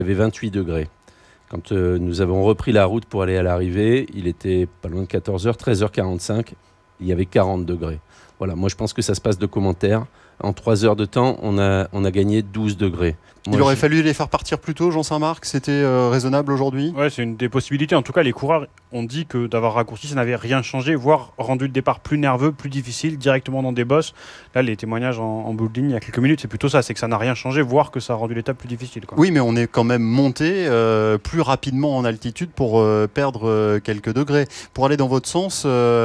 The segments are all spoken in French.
Il y avait 28 degrés. Quand nous avons repris la route pour aller à l'arrivée, il était pas loin de 14h, 13h45, il y avait 40 degrés. Voilà, moi je pense que ça se passe de commentaires. En 3 heures de temps, on a gagné 12 degrés. Il aurait fallu les faire partir plus tôt, Jean Saint-Marc, c'était raisonnable aujourd'hui ? Ouais, c'est une des possibilités. En tout cas, les coureurs ont dit que d'avoir raccourci, ça n'avait rien changé, voire rendu le départ plus nerveux, plus difficile, directement dans des bosses. Là, les témoignages en bout de ligne, il y a quelques minutes, c'est plutôt ça, c'est que ça n'a rien changé, voire que ça a rendu l'étape plus difficile, quoi. Oui, mais on est quand même monté plus rapidement en altitude pour perdre quelques degrés. Pour aller dans votre sens,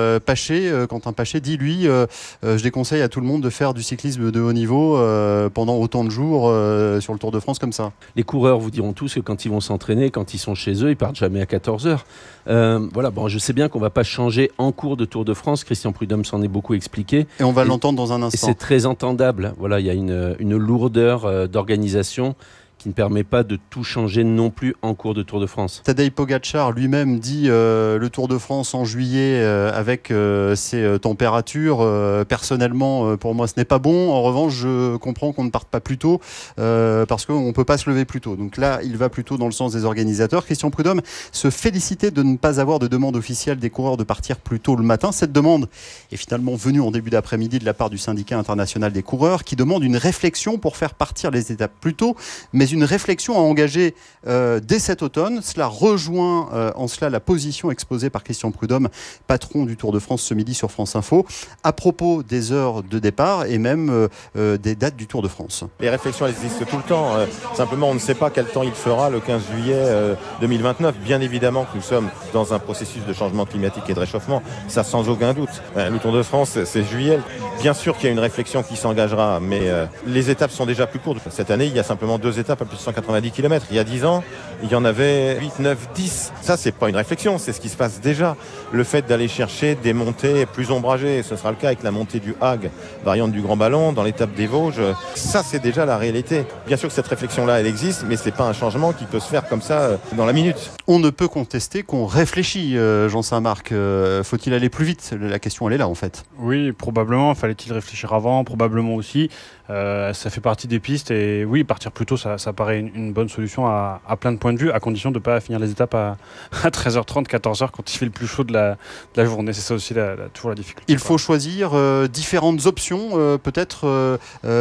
Quentin Paché dit, lui, je déconseille à tout le monde de faire du cyclisme de haut niveau pendant autant de jours sur le Tour de France comme ça. Les coureurs vous diront tous que quand ils vont s'entraîner, quand ils sont chez eux, ils partent jamais à 14h. Voilà, bon, je sais bien qu'on ne va pas changer en cours de Tour de France. Christian Prudhomme s'en est beaucoup expliqué. Et on va l'entendre dans un Et instant. c'est très entendable. Voilà, il y a une lourdeur d'organisation qui ne permet pas de tout changer non plus en cours de Tour de France. Tadej Pogačar lui-même dit le Tour de France en juillet avec ces températures, personnellement pour moi ce n'est pas bon. En revanche, je comprends qu'on ne parte pas plus tôt parce qu'on ne peut pas se lever plus tôt. Donc là, il va plutôt dans le sens des organisateurs. Christian Prudhomme se félicitait de ne pas avoir de demande officielle des coureurs de partir plus tôt le matin. Cette demande est finalement venue en début d'après-midi de la part du syndicat international des coureurs qui demande une réflexion pour faire partir les étapes plus tôt, mais une réflexion à engager dès cet automne. Cela rejoint en cela la position exposée par Christian Prudhomme, patron du Tour de France ce midi sur France Info, à propos des heures de départ et même des dates du Tour de France. Les réflexions elles existent tout le temps. Simplement, on ne sait pas quel temps il fera le 15 juillet 2029. Bien évidemment que nous sommes dans un processus de changement climatique et de réchauffement. Ça, sans aucun doute. Le Tour de France, c'est juillet. Bien sûr qu'il y a une réflexion qui s'engagera, mais les étapes sont déjà plus courtes. Cette année, il y a simplement 2 étapes à plus de 190 km. Il y a 10 ans, il y en avait 8, 9, 10. Ça, c'est pas une réflexion, c'est ce qui se passe déjà. Le fait d'aller chercher des montées plus ombragées, ce sera le cas avec la montée du Hague, variante du Grand Ballon, dans l'étape des Vosges. Ça, c'est déjà la réalité. Bien sûr que cette réflexion-là, elle existe, mais c'est pas un changement qui peut se faire comme ça dans la minute. On ne peut contester qu'on réfléchit, Jean Saint-Marc. Faut-il aller plus vite ? La question, elle est là, en fait. Oui, probablement. Fallait-il réfléchir avant ? Probablement aussi. Ça fait partie des pistes et oui, partir plus tôt, ça paraît une bonne solution à plein de points de vue, à condition de ne pas finir les étapes à 13h30, 14h quand il fait le plus chaud de la journée. C'est ça aussi toujours la difficulté. Il faut choisir différentes options, peut-être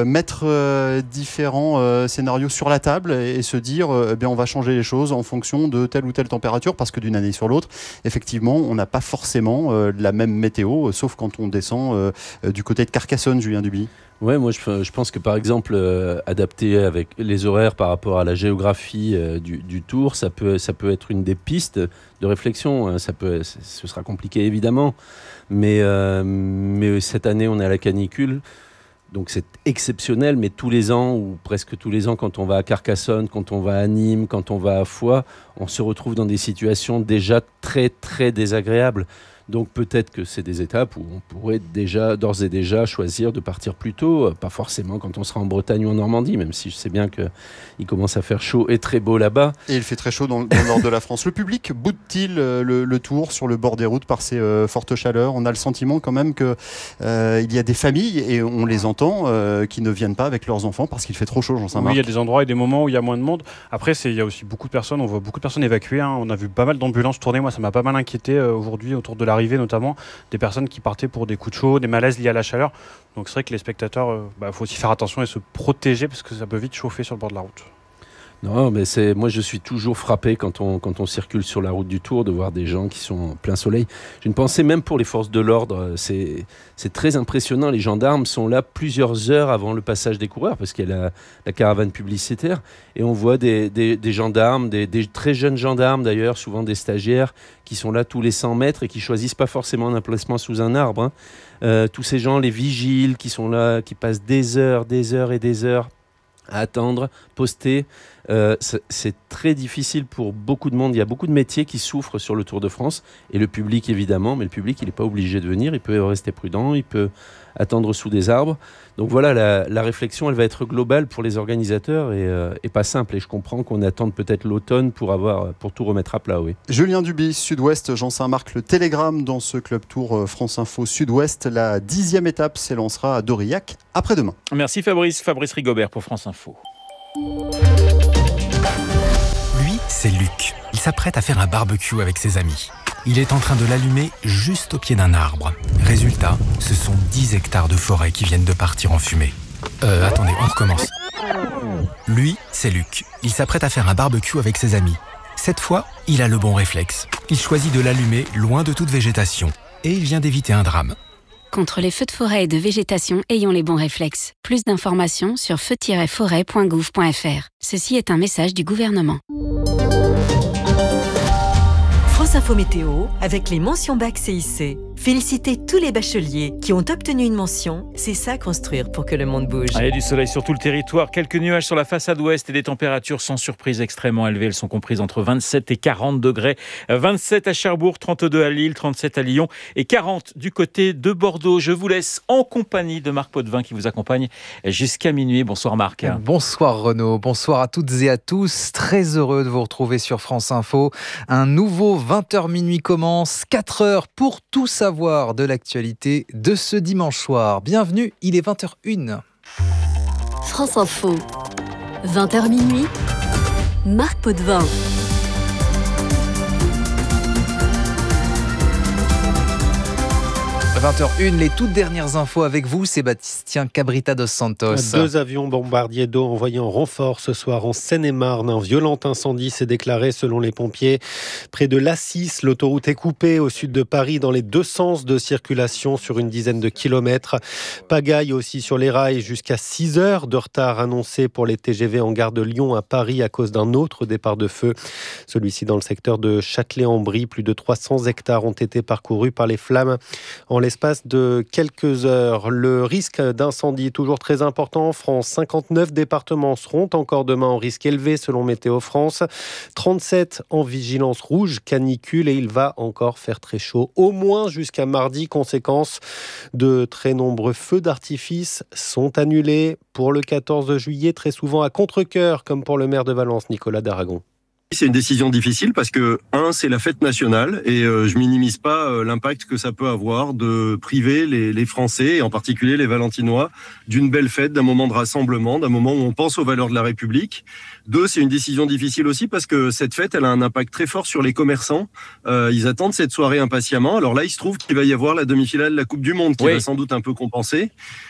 mettre différents scénarios sur la table et se dire on va changer les choses en fonction de telle ou telle température, parce que d'une année sur l'autre, effectivement, on n'a pas forcément la même météo, sauf quand on descend du côté de Carcassonne, Julien Duby. Ouais, moi je pense que par exemple adapter avec les horaires par rapport à la géographie du Tour, ça peut être une des pistes de réflexion. Ce sera compliqué évidemment, mais cette année on est à la canicule, donc c'est exceptionnel. Mais tous les ans ou presque tous les ans, quand on va à Carcassonne, quand on va à Nîmes, quand on va à Foix, on se retrouve dans des situations déjà très très désagréables. Donc peut-être que c'est des étapes où on pourrait d'ores et déjà choisir de partir plus tôt, pas forcément quand on sera en Bretagne ou en Normandie, même si je sais bien qu'il commence à faire chaud et très beau là-bas. Et il fait très chaud dans le nord de la France. Le public boude-t-il le Tour sur le bord des routes par ces fortes chaleurs ? On a le sentiment quand même qu'il y a des familles, et on les entend, qui ne viennent pas avec leurs enfants parce qu'il fait trop chaud, Jean Saint-Marc. Oui, il y a des endroits et des moments où il y a moins de monde. Après, il y a aussi beaucoup de personnes, on voit beaucoup de personnes évacuées. On a vu pas mal d'ambulances tourner. Moi, ça m'a pas mal inquiété aujourd'hui autour de l'arrivée, notamment des personnes qui partaient pour des coups de chaud, des malaises liés à la chaleur. Donc c'est vrai que les spectateurs, faut aussi faire attention et se protéger parce que ça peut vite chauffer sur le bord de la route. Non, mais moi je suis toujours frappé quand on circule sur la route du Tour de voir des gens qui sont en plein soleil. J'ai une pensée même pour les forces de l'ordre. C'est très impressionnant. Les gendarmes sont là plusieurs heures avant le passage des coureurs parce qu'il y a la caravane publicitaire, et on voit des gendarmes, des très jeunes gendarmes d'ailleurs, souvent des stagiaires, qui sont là tous les 100 mètres et qui choisissent pas forcément un emplacement sous un arbre. Tous ces gens, les vigiles qui sont là, qui passent des heures et des heures à attendre, poster. C'est très difficile pour beaucoup de monde. Il y a beaucoup de métiers qui souffrent sur le Tour de France, et le public évidemment, mais le public il n'est pas obligé de venir, il peut rester prudent, il peut attendre sous des arbres. Donc voilà, la réflexion elle va être globale pour les organisateurs et pas simple, et je comprends qu'on attende peut-être l'automne pour tout remettre à plat. Oui. Julien Duby, Sud-Ouest, Jean Saint-Marc, le Télégramme dans ce Club Tour France Info Sud-Ouest. La 10e étape s'élancera à Doriac après-demain. Merci Fabrice Rigobert pour France Info. c'est Luc. Il s'apprête à faire un barbecue avec ses amis. Il est en train de l'allumer juste au pied d'un arbre. Résultat, ce sont 10 hectares de forêt qui viennent de partir en fumée. Attendez, on recommence. Lui, c'est Luc. Il s'apprête à faire un barbecue avec ses amis. Cette fois, il a le bon réflexe. Il choisit de l'allumer loin de toute végétation. Et il vient d'éviter un drame. Contre les feux de forêt et de végétation, ayons les bons réflexes. Plus d'informations sur feu-forêt.gouv.fr. Ceci est un message du gouvernement. France Info Météo, avec les mentions bac CIC. Félicitez tous les bacheliers qui ont obtenu une mention. C'est ça construire pour que le monde bouge. Il y a du soleil sur tout le territoire, quelques nuages sur la façade ouest et des températures sans surprise extrêmement élevées. Elles sont comprises entre 27 et 40 degrés. 27 à Cherbourg, 32 à Lille, 37 à Lyon et 40 du côté de Bordeaux. Je vous laisse en compagnie de Marc Potvin qui vous accompagne jusqu'à minuit. Bonsoir Marc. Bonsoir Renaud, bonsoir à toutes et à tous. Très heureux de vous retrouver sur France Info. Un nouveau 20h minuit commence, 4 heures pour tout savoir de l'actualité de ce dimanche soir. Bienvenue, il est 20h01. France Info, 20h minuit, Marc Potvin. 20h01, les toutes dernières infos avec vous, Sébastien Cabrita dos Santos. 2 avions bombardiers d'eau envoyés en renfort ce soir en Seine-et-Marne. Un violent incendie s'est déclaré selon les pompiers. Près de l'A6, l'autoroute est coupée au sud de Paris dans les 2 sens de circulation sur une dizaine de kilomètres. Pagaille aussi sur les rails, jusqu'à 6 heures de retard annoncé pour les TGV en gare de Lyon à Paris à cause d'un autre départ de feu. Celui-ci dans le secteur de Châtelet-en-Brie. Plus de 300 hectares ont été parcourus par les flammes en l'espace de quelques heures. Le risque d'incendie est toujours très important en France. 59 départements seront encore demain en risque élevé selon Météo France. 37 en vigilance rouge, canicule, et il va encore faire très chaud. Au moins jusqu'à mardi. Conséquence, de très nombreux feux d'artifice sont annulés pour le 14 juillet, très souvent à contre-cœur, comme pour le maire de Valence, Nicolas Daragon. C'est une décision difficile parce que, c'est la fête nationale et je minimise pas l'impact que ça peut avoir de priver les Français, et en particulier les Valentinois, d'une belle fête, d'un moment de rassemblement, d'un moment où on pense aux valeurs de la République. 2, c'est une décision difficile aussi parce que cette fête, elle a un impact très fort sur les commerçants. Ils attendent cette soirée impatiemment. Alors là, il se trouve qu'il va y avoir la demi-finale de la Coupe du Monde qui va sans doute un peu compenser.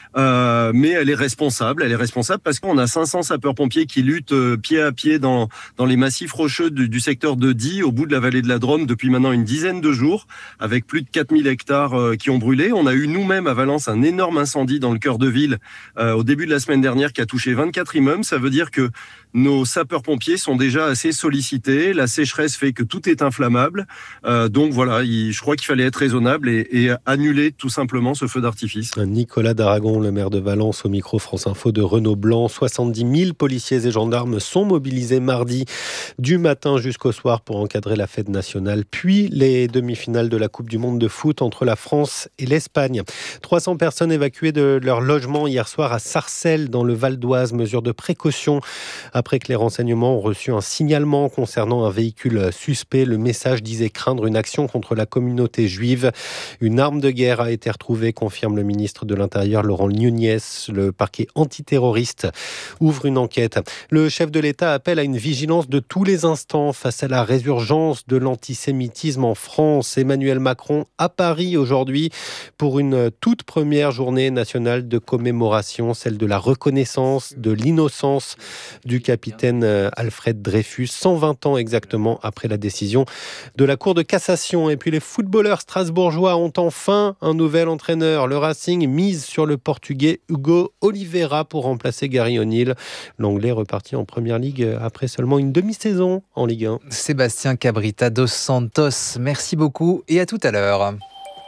Mais elle est responsable. Elle est responsable parce qu'on a 500 sapeurs-pompiers qui luttent pied à pied dans les massifs rocheux du secteur de Die, au bout de la vallée de la Drôme, depuis maintenant une dizaine de jours, avec plus de 4000 hectares qui ont brûlé. On a eu nous-mêmes à Valence un énorme incendie dans le cœur de ville au début de la semaine dernière qui a touché 24 immeubles. Ça veut dire que nos sapeurs-pompiers sont déjà assez sollicités. La sécheresse fait que tout est inflammable. Donc voilà, je crois qu'il fallait être raisonnable et annuler tout simplement ce feu d'artifice. Nicolas Daragon, le maire de Valence, au micro France Info de Renaud Blanc. 70 000 policiers et gendarmes sont mobilisés mardi du matin jusqu'au soir pour encadrer la fête nationale, puis les demi-finales de la Coupe du Monde de foot entre la France et l'Espagne. 300 personnes évacuées de leur logement hier soir à Sarcelles, dans le Val d'Oise. Mesure de précaution après que les renseignements ont reçu un signalement concernant un véhicule suspect. Le message disait craindre une action contre la communauté juive. Une arme de guerre a été retrouvée, confirme le ministre de l'Intérieur Laurent Nunez. Le parquet antiterroriste ouvre une enquête. Le chef de l'État appelle à une vigilance de tous les instants face à la résurgence de l'antisémitisme en France. Emmanuel Macron à Paris aujourd'hui pour une toute première journée nationale de commémoration, celle de la reconnaissance de l'innocence du capitaine Alfred Dreyfus, 120 ans exactement après la décision de la Cour de cassation. Et puis les footballeurs strasbourgeois ont enfin un nouvel entraîneur. Le Racing mise sur le Portugais Hugo Oliveira pour remplacer Gary O'Neill. L'Anglais reparti en Première Ligue après seulement une demi-saison en Ligue 1. Sébastien Cabrita dos Santos, merci beaucoup et à tout à l'heure.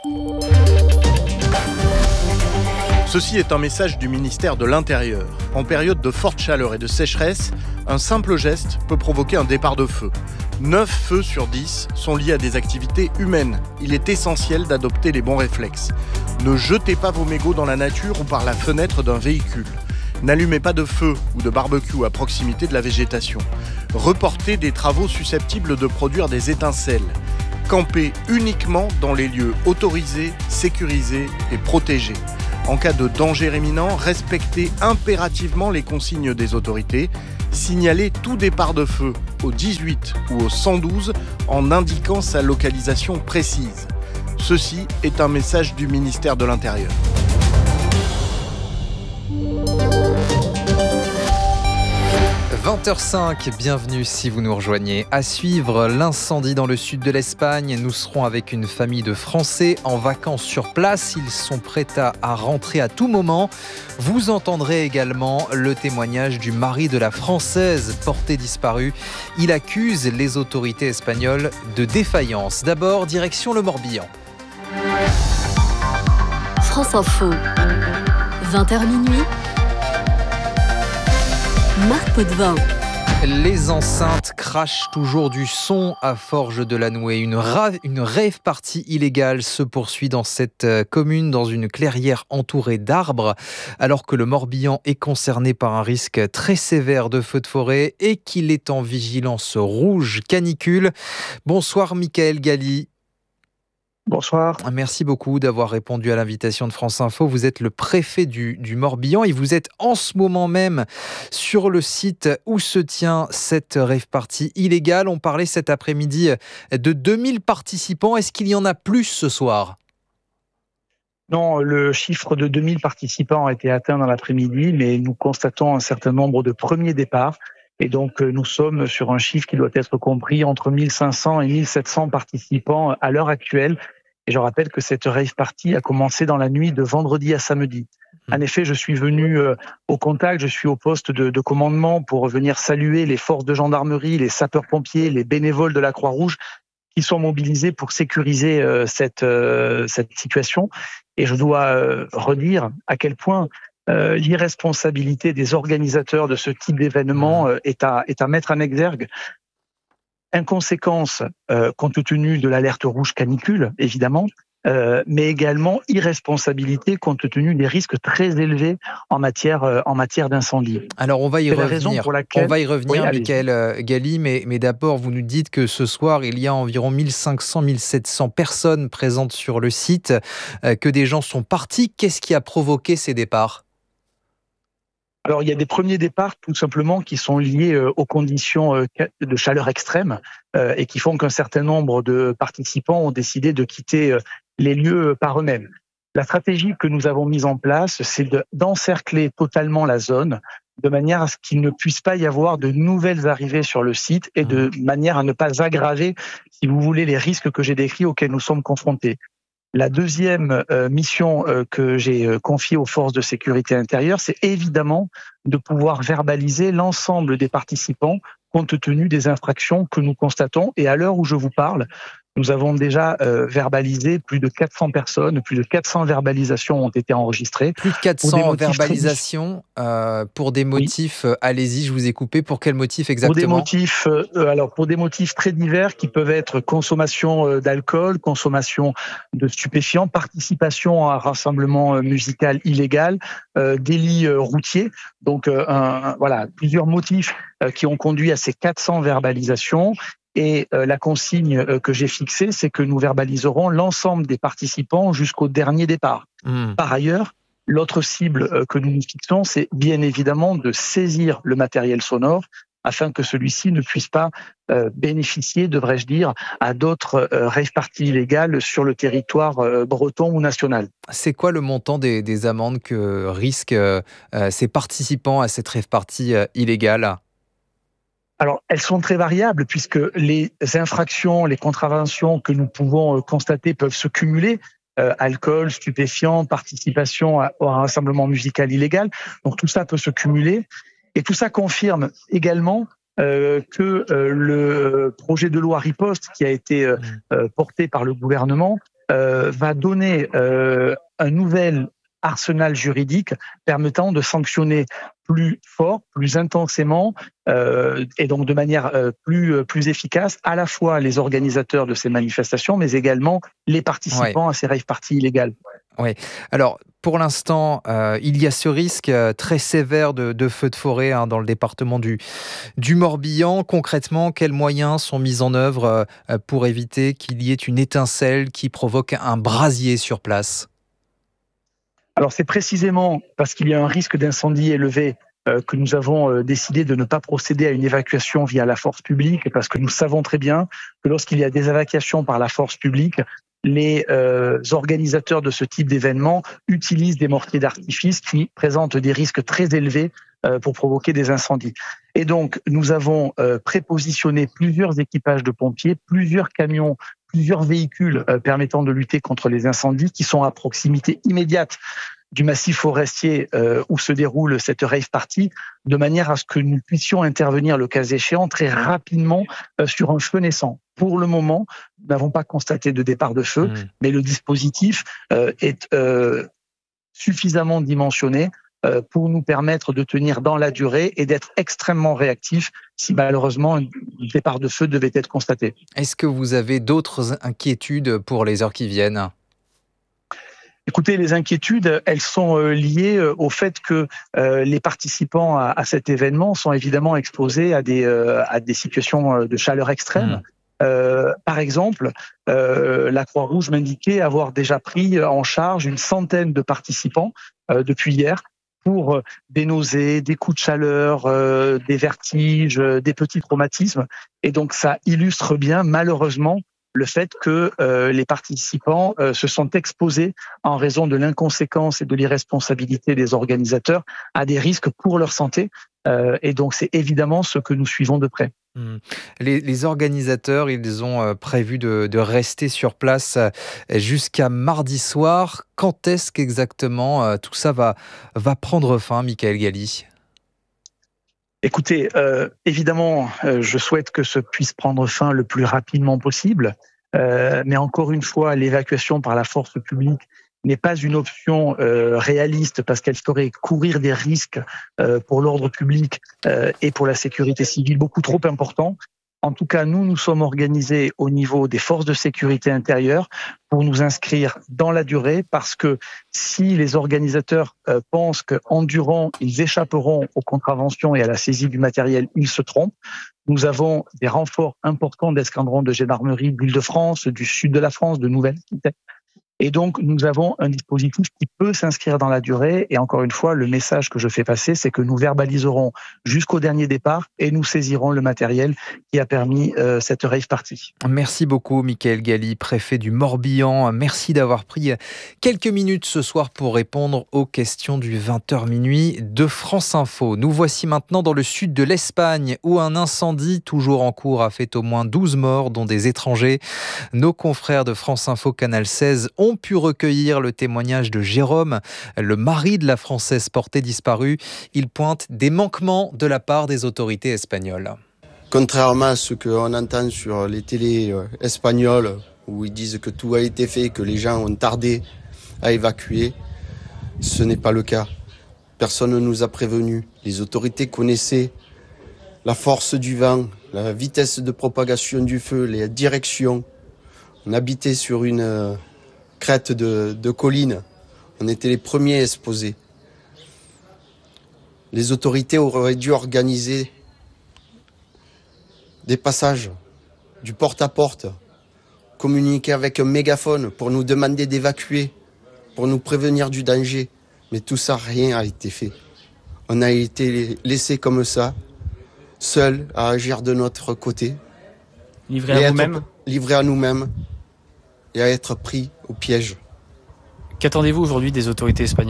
Ceci est un message du ministère de l'Intérieur. En période de forte chaleur et de sécheresse, un simple geste peut provoquer un départ de feu. 9 feux sur 10 sont liés à des activités humaines. Il est essentiel d'adopter les bons réflexes. Ne jetez pas vos mégots dans la nature ou par la fenêtre d'un véhicule. N'allumez pas de feu ou de barbecue à proximité de la végétation. Reportez des travaux susceptibles de produire des étincelles. Campez uniquement dans les lieux autorisés, sécurisés et protégés. En cas de danger imminent, respectez impérativement les consignes des autorités signaler tout départ de feu au 18 ou au 112 en indiquant sa localisation précise. Ceci est un message du ministère de l'Intérieur. – 20h05, bienvenue si vous nous rejoignez. À suivre, l'incendie dans le sud de l'Espagne. Nous serons avec une famille de Français en vacances sur place. Ils sont prêts à rentrer à tout moment. Vous entendrez également le témoignage du mari de la Française portée disparue. Il accuse les autorités espagnoles de défaillance. D'abord, direction le Morbihan. France Info, 20h minuit. Marc Potvin. Les enceintes crachent toujours du son à Forges-de-la-Nouée. Une rave party illégale se poursuit dans cette commune, dans une clairière entourée d'arbres, alors que le Morbihan est concerné par un risque très sévère de feux de forêt et qu'il est en vigilance rouge canicule. Bonsoir Michael Galli. Bonsoir. Merci beaucoup d'avoir répondu à l'invitation de France Info. Vous êtes le préfet du Morbihan et vous êtes en ce moment même sur le site où se tient cette rave party illégale. On parlait cet après-midi de 2000 participants. Est-ce qu'il y en a plus ce soir ? Non, le chiffre de 2000 participants a été atteint dans l'après-midi, mais nous constatons un certain nombre de premiers départs. Et donc, nous sommes sur un chiffre qui doit être compris entre 1500 et 1700 participants à l'heure actuelle. Et je rappelle que cette rave party a commencé dans la nuit de vendredi à samedi. En effet, je suis venu au contact, je suis au poste de commandement pour venir saluer les forces de gendarmerie, les sapeurs-pompiers, les bénévoles de la Croix-Rouge qui sont mobilisés pour sécuriser cette situation. Et je dois redire à quel point l'irresponsabilité des organisateurs de ce type d'événement est à mettre en exergue. Inconséquence, compte tenu de l'alerte rouge canicule, évidemment, mais également irresponsabilité compte tenu des risques très élevés en matière d'incendie. Alors on va y revenir. On va y revenir, Oui, Michael Galli, mais d'abord vous nous dites que ce soir il y a environ 1500-1700 personnes présentes sur le site, que des gens sont partis. Qu'est-ce qui a provoqué ces départs ? Alors, il y a des premiers départs, tout simplement, qui sont liés aux conditions de chaleur extrême et qui font qu'un certain nombre de participants ont décidé de quitter les lieux par eux-mêmes. La stratégie que nous avons mise en place, c'est d'encercler totalement la zone de manière à ce qu'il ne puisse pas y avoir de nouvelles arrivées sur le site et de manière à ne pas aggraver, si vous voulez, les risques que j'ai décrits auxquels nous sommes confrontés. La deuxième mission que j'ai confiée aux forces de sécurité intérieure, c'est évidemment de pouvoir verbaliser l'ensemble des participants compte tenu des infractions que nous constatons. Et à l'heure où je vous parle, nous avons déjà verbalisé plus de 400 personnes, plus de 400 verbalisations ont été enregistrées. Plus de 400 verbalisations pour des motifs, allez-y, je vous ai coupé, pour quels motifs exactement ? Pour des motifs très divers qui peuvent être consommation d'alcool, consommation de stupéfiants, participation à un rassemblement musical illégal, délit routier. Donc voilà, plusieurs motifs qui ont conduit à ces 400 verbalisations. Et la consigne que j'ai fixée, c'est que nous verbaliserons l'ensemble des participants jusqu'au dernier départ. Par ailleurs, l'autre cible que nous nous fixons, c'est bien évidemment de saisir le matériel sonore afin que celui-ci ne puisse pas bénéficier, devrais-je dire, à d'autres rave parties illégales sur le territoire breton ou national. C'est quoi le montant des amendes que risquent ces participants à cette rave party illégale ? Alors, elles sont très variables puisque les infractions, les contraventions que nous pouvons constater peuvent se cumuler. Alcool, stupéfiants, participation au rassemblement musical illégal. Donc tout ça peut se cumuler. Et tout ça confirme également que le projet de loi Riposte qui a été porté par le gouvernement va donner un nouvel arsenal juridique permettant de sanctionner plus fort, plus intensément et donc de manière plus efficace à la fois les organisateurs de ces manifestations mais également les participants à ces rave parties illégales. Oui. Alors, pour l'instant, il y a ce risque très sévère de feux de forêt dans le département du Morbihan. Concrètement, quels moyens sont mis en œuvre pour éviter qu'il y ait une étincelle qui provoque un brasier sur place ? Alors c'est précisément parce qu'il y a un risque d'incendie élevé que nous avons décidé de ne pas procéder à une évacuation via la force publique, parce que nous savons très bien que lorsqu'il y a des évacuations par la force publique, les organisateurs de ce type d'événement utilisent des mortiers d'artifice qui présentent des risques très élevés pour provoquer des incendies. Et donc, nous avons prépositionné plusieurs équipages de pompiers, plusieurs camions, plusieurs véhicules permettant de lutter contre les incendies qui sont à proximité immédiate du massif forestier où se déroule cette rave party, de manière à ce que nous puissions intervenir, le cas échéant, très rapidement sur un feu naissant. Pour le moment, nous n'avons pas constaté de départ de feu, mais le dispositif est suffisamment dimensionné pour nous permettre de tenir dans la durée et d'être extrêmement réactifs si malheureusement un départ de feu devait être constaté. Est-ce que vous avez d'autres inquiétudes pour les heures qui viennent ? Écoutez, les inquiétudes, elles sont liées au fait que les participants à cet événement sont évidemment exposés à des situations de chaleur extrême. Par exemple, la Croix-Rouge m'indiquait avoir déjà pris en charge une centaine de participants depuis hier pour des nausées, des coups de chaleur, des vertiges, des petits traumatismes. Et donc ça illustre bien, malheureusement, le fait que les participants se sont exposés en raison de l'inconséquence et de l'irresponsabilité des organisateurs à des risques pour leur santé. Et donc c'est évidemment ce que nous suivons de près. Les organisateurs, ils ont prévu de rester sur place jusqu'à mardi soir. Quand est-ce qu'exactement tout ça va prendre fin, Michael Galli ? Écoutez, évidemment, je souhaite que ce puisse prendre fin le plus rapidement possible, mais encore une fois, l'évacuation par la force publique n'est pas une option réaliste parce qu'elle ferait courir des risques pour l'ordre public et pour la sécurité civile beaucoup trop importants. En tout cas, nous sommes organisés au niveau des forces de sécurité intérieure pour nous inscrire dans la durée, parce que si les organisateurs pensent qu'en durant, ils échapperont aux contraventions et à la saisie du matériel, ils se trompent. Nous avons des renforts importants d'escadrons de gendarmerie d'Île-de-France, du sud de la France, de Nouvelle-Aquitaine. Et donc, nous avons un dispositif qui peut s'inscrire dans la durée. Et encore une fois, le message que je fais passer, c'est que nous verbaliserons jusqu'au dernier départ et nous saisirons le matériel qui a permis cette rave party. Merci beaucoup, Michael Galli, préfet du Morbihan. Merci d'avoir pris quelques minutes ce soir pour répondre aux questions du 20h minuit de France Info. Nous voici maintenant dans le sud de l'Espagne, où un incendie toujours en cours a fait au moins 12 morts, dont des étrangers. Nos confrères de France Info Canal 16 ont pu recueillir le témoignage de Jérôme, le mari de la Française portée disparue. Il pointe des manquements de la part des autorités espagnoles. Contrairement à ce qu'on entend sur les télés espagnoles, où ils disent que tout a été fait, que les gens ont tardé à évacuer, ce n'est pas le cas. Personne ne nous a prévenus. Les autorités connaissaient la force du vent, la vitesse de propagation du feu, les directions. On habitait sur une crête de collines. On était les premiers exposés. Les autorités auraient dû organiser des passages, du porte-à-porte, communiquer avec un mégaphone pour nous demander d'évacuer, pour nous prévenir du danger. Mais tout ça, rien n'a été fait. On a été laissés comme ça, seuls à agir de notre côté. Livrés à vous-même ? Livrés à nous-mêmes et à être pris au piège. Qu'attendez-vous aujourd'hui des autorités espagnoles ?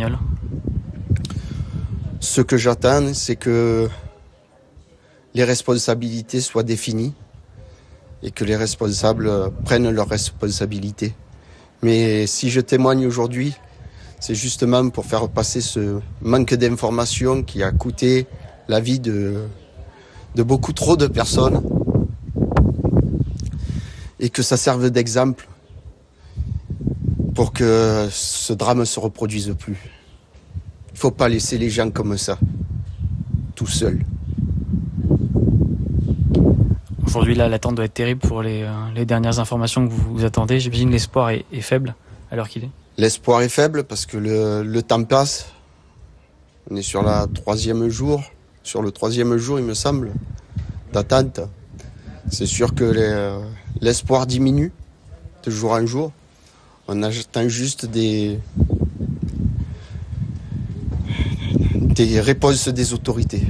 Ce que j'attends, c'est que les responsabilités soient définies et que les responsables prennent leurs responsabilités. Mais si je témoigne aujourd'hui, c'est justement pour faire passer ce manque d'informations qui a coûté la vie de beaucoup trop de personnes et que ça serve d'exemple pour que ce drame ne se reproduise plus. Il ne faut pas laisser les gens comme ça, tout seuls. Aujourd'hui, là, l'attente doit être terrible pour les dernières informations que vous attendez. J'imagine l'espoir est faible à l'heure qu'il est. L'espoir est faible parce que le temps passe. On est sur le troisième jour, il me semble, d'attente. C'est sûr que l'espoir diminue de jour en jour. On attend juste des des réponses des autorités.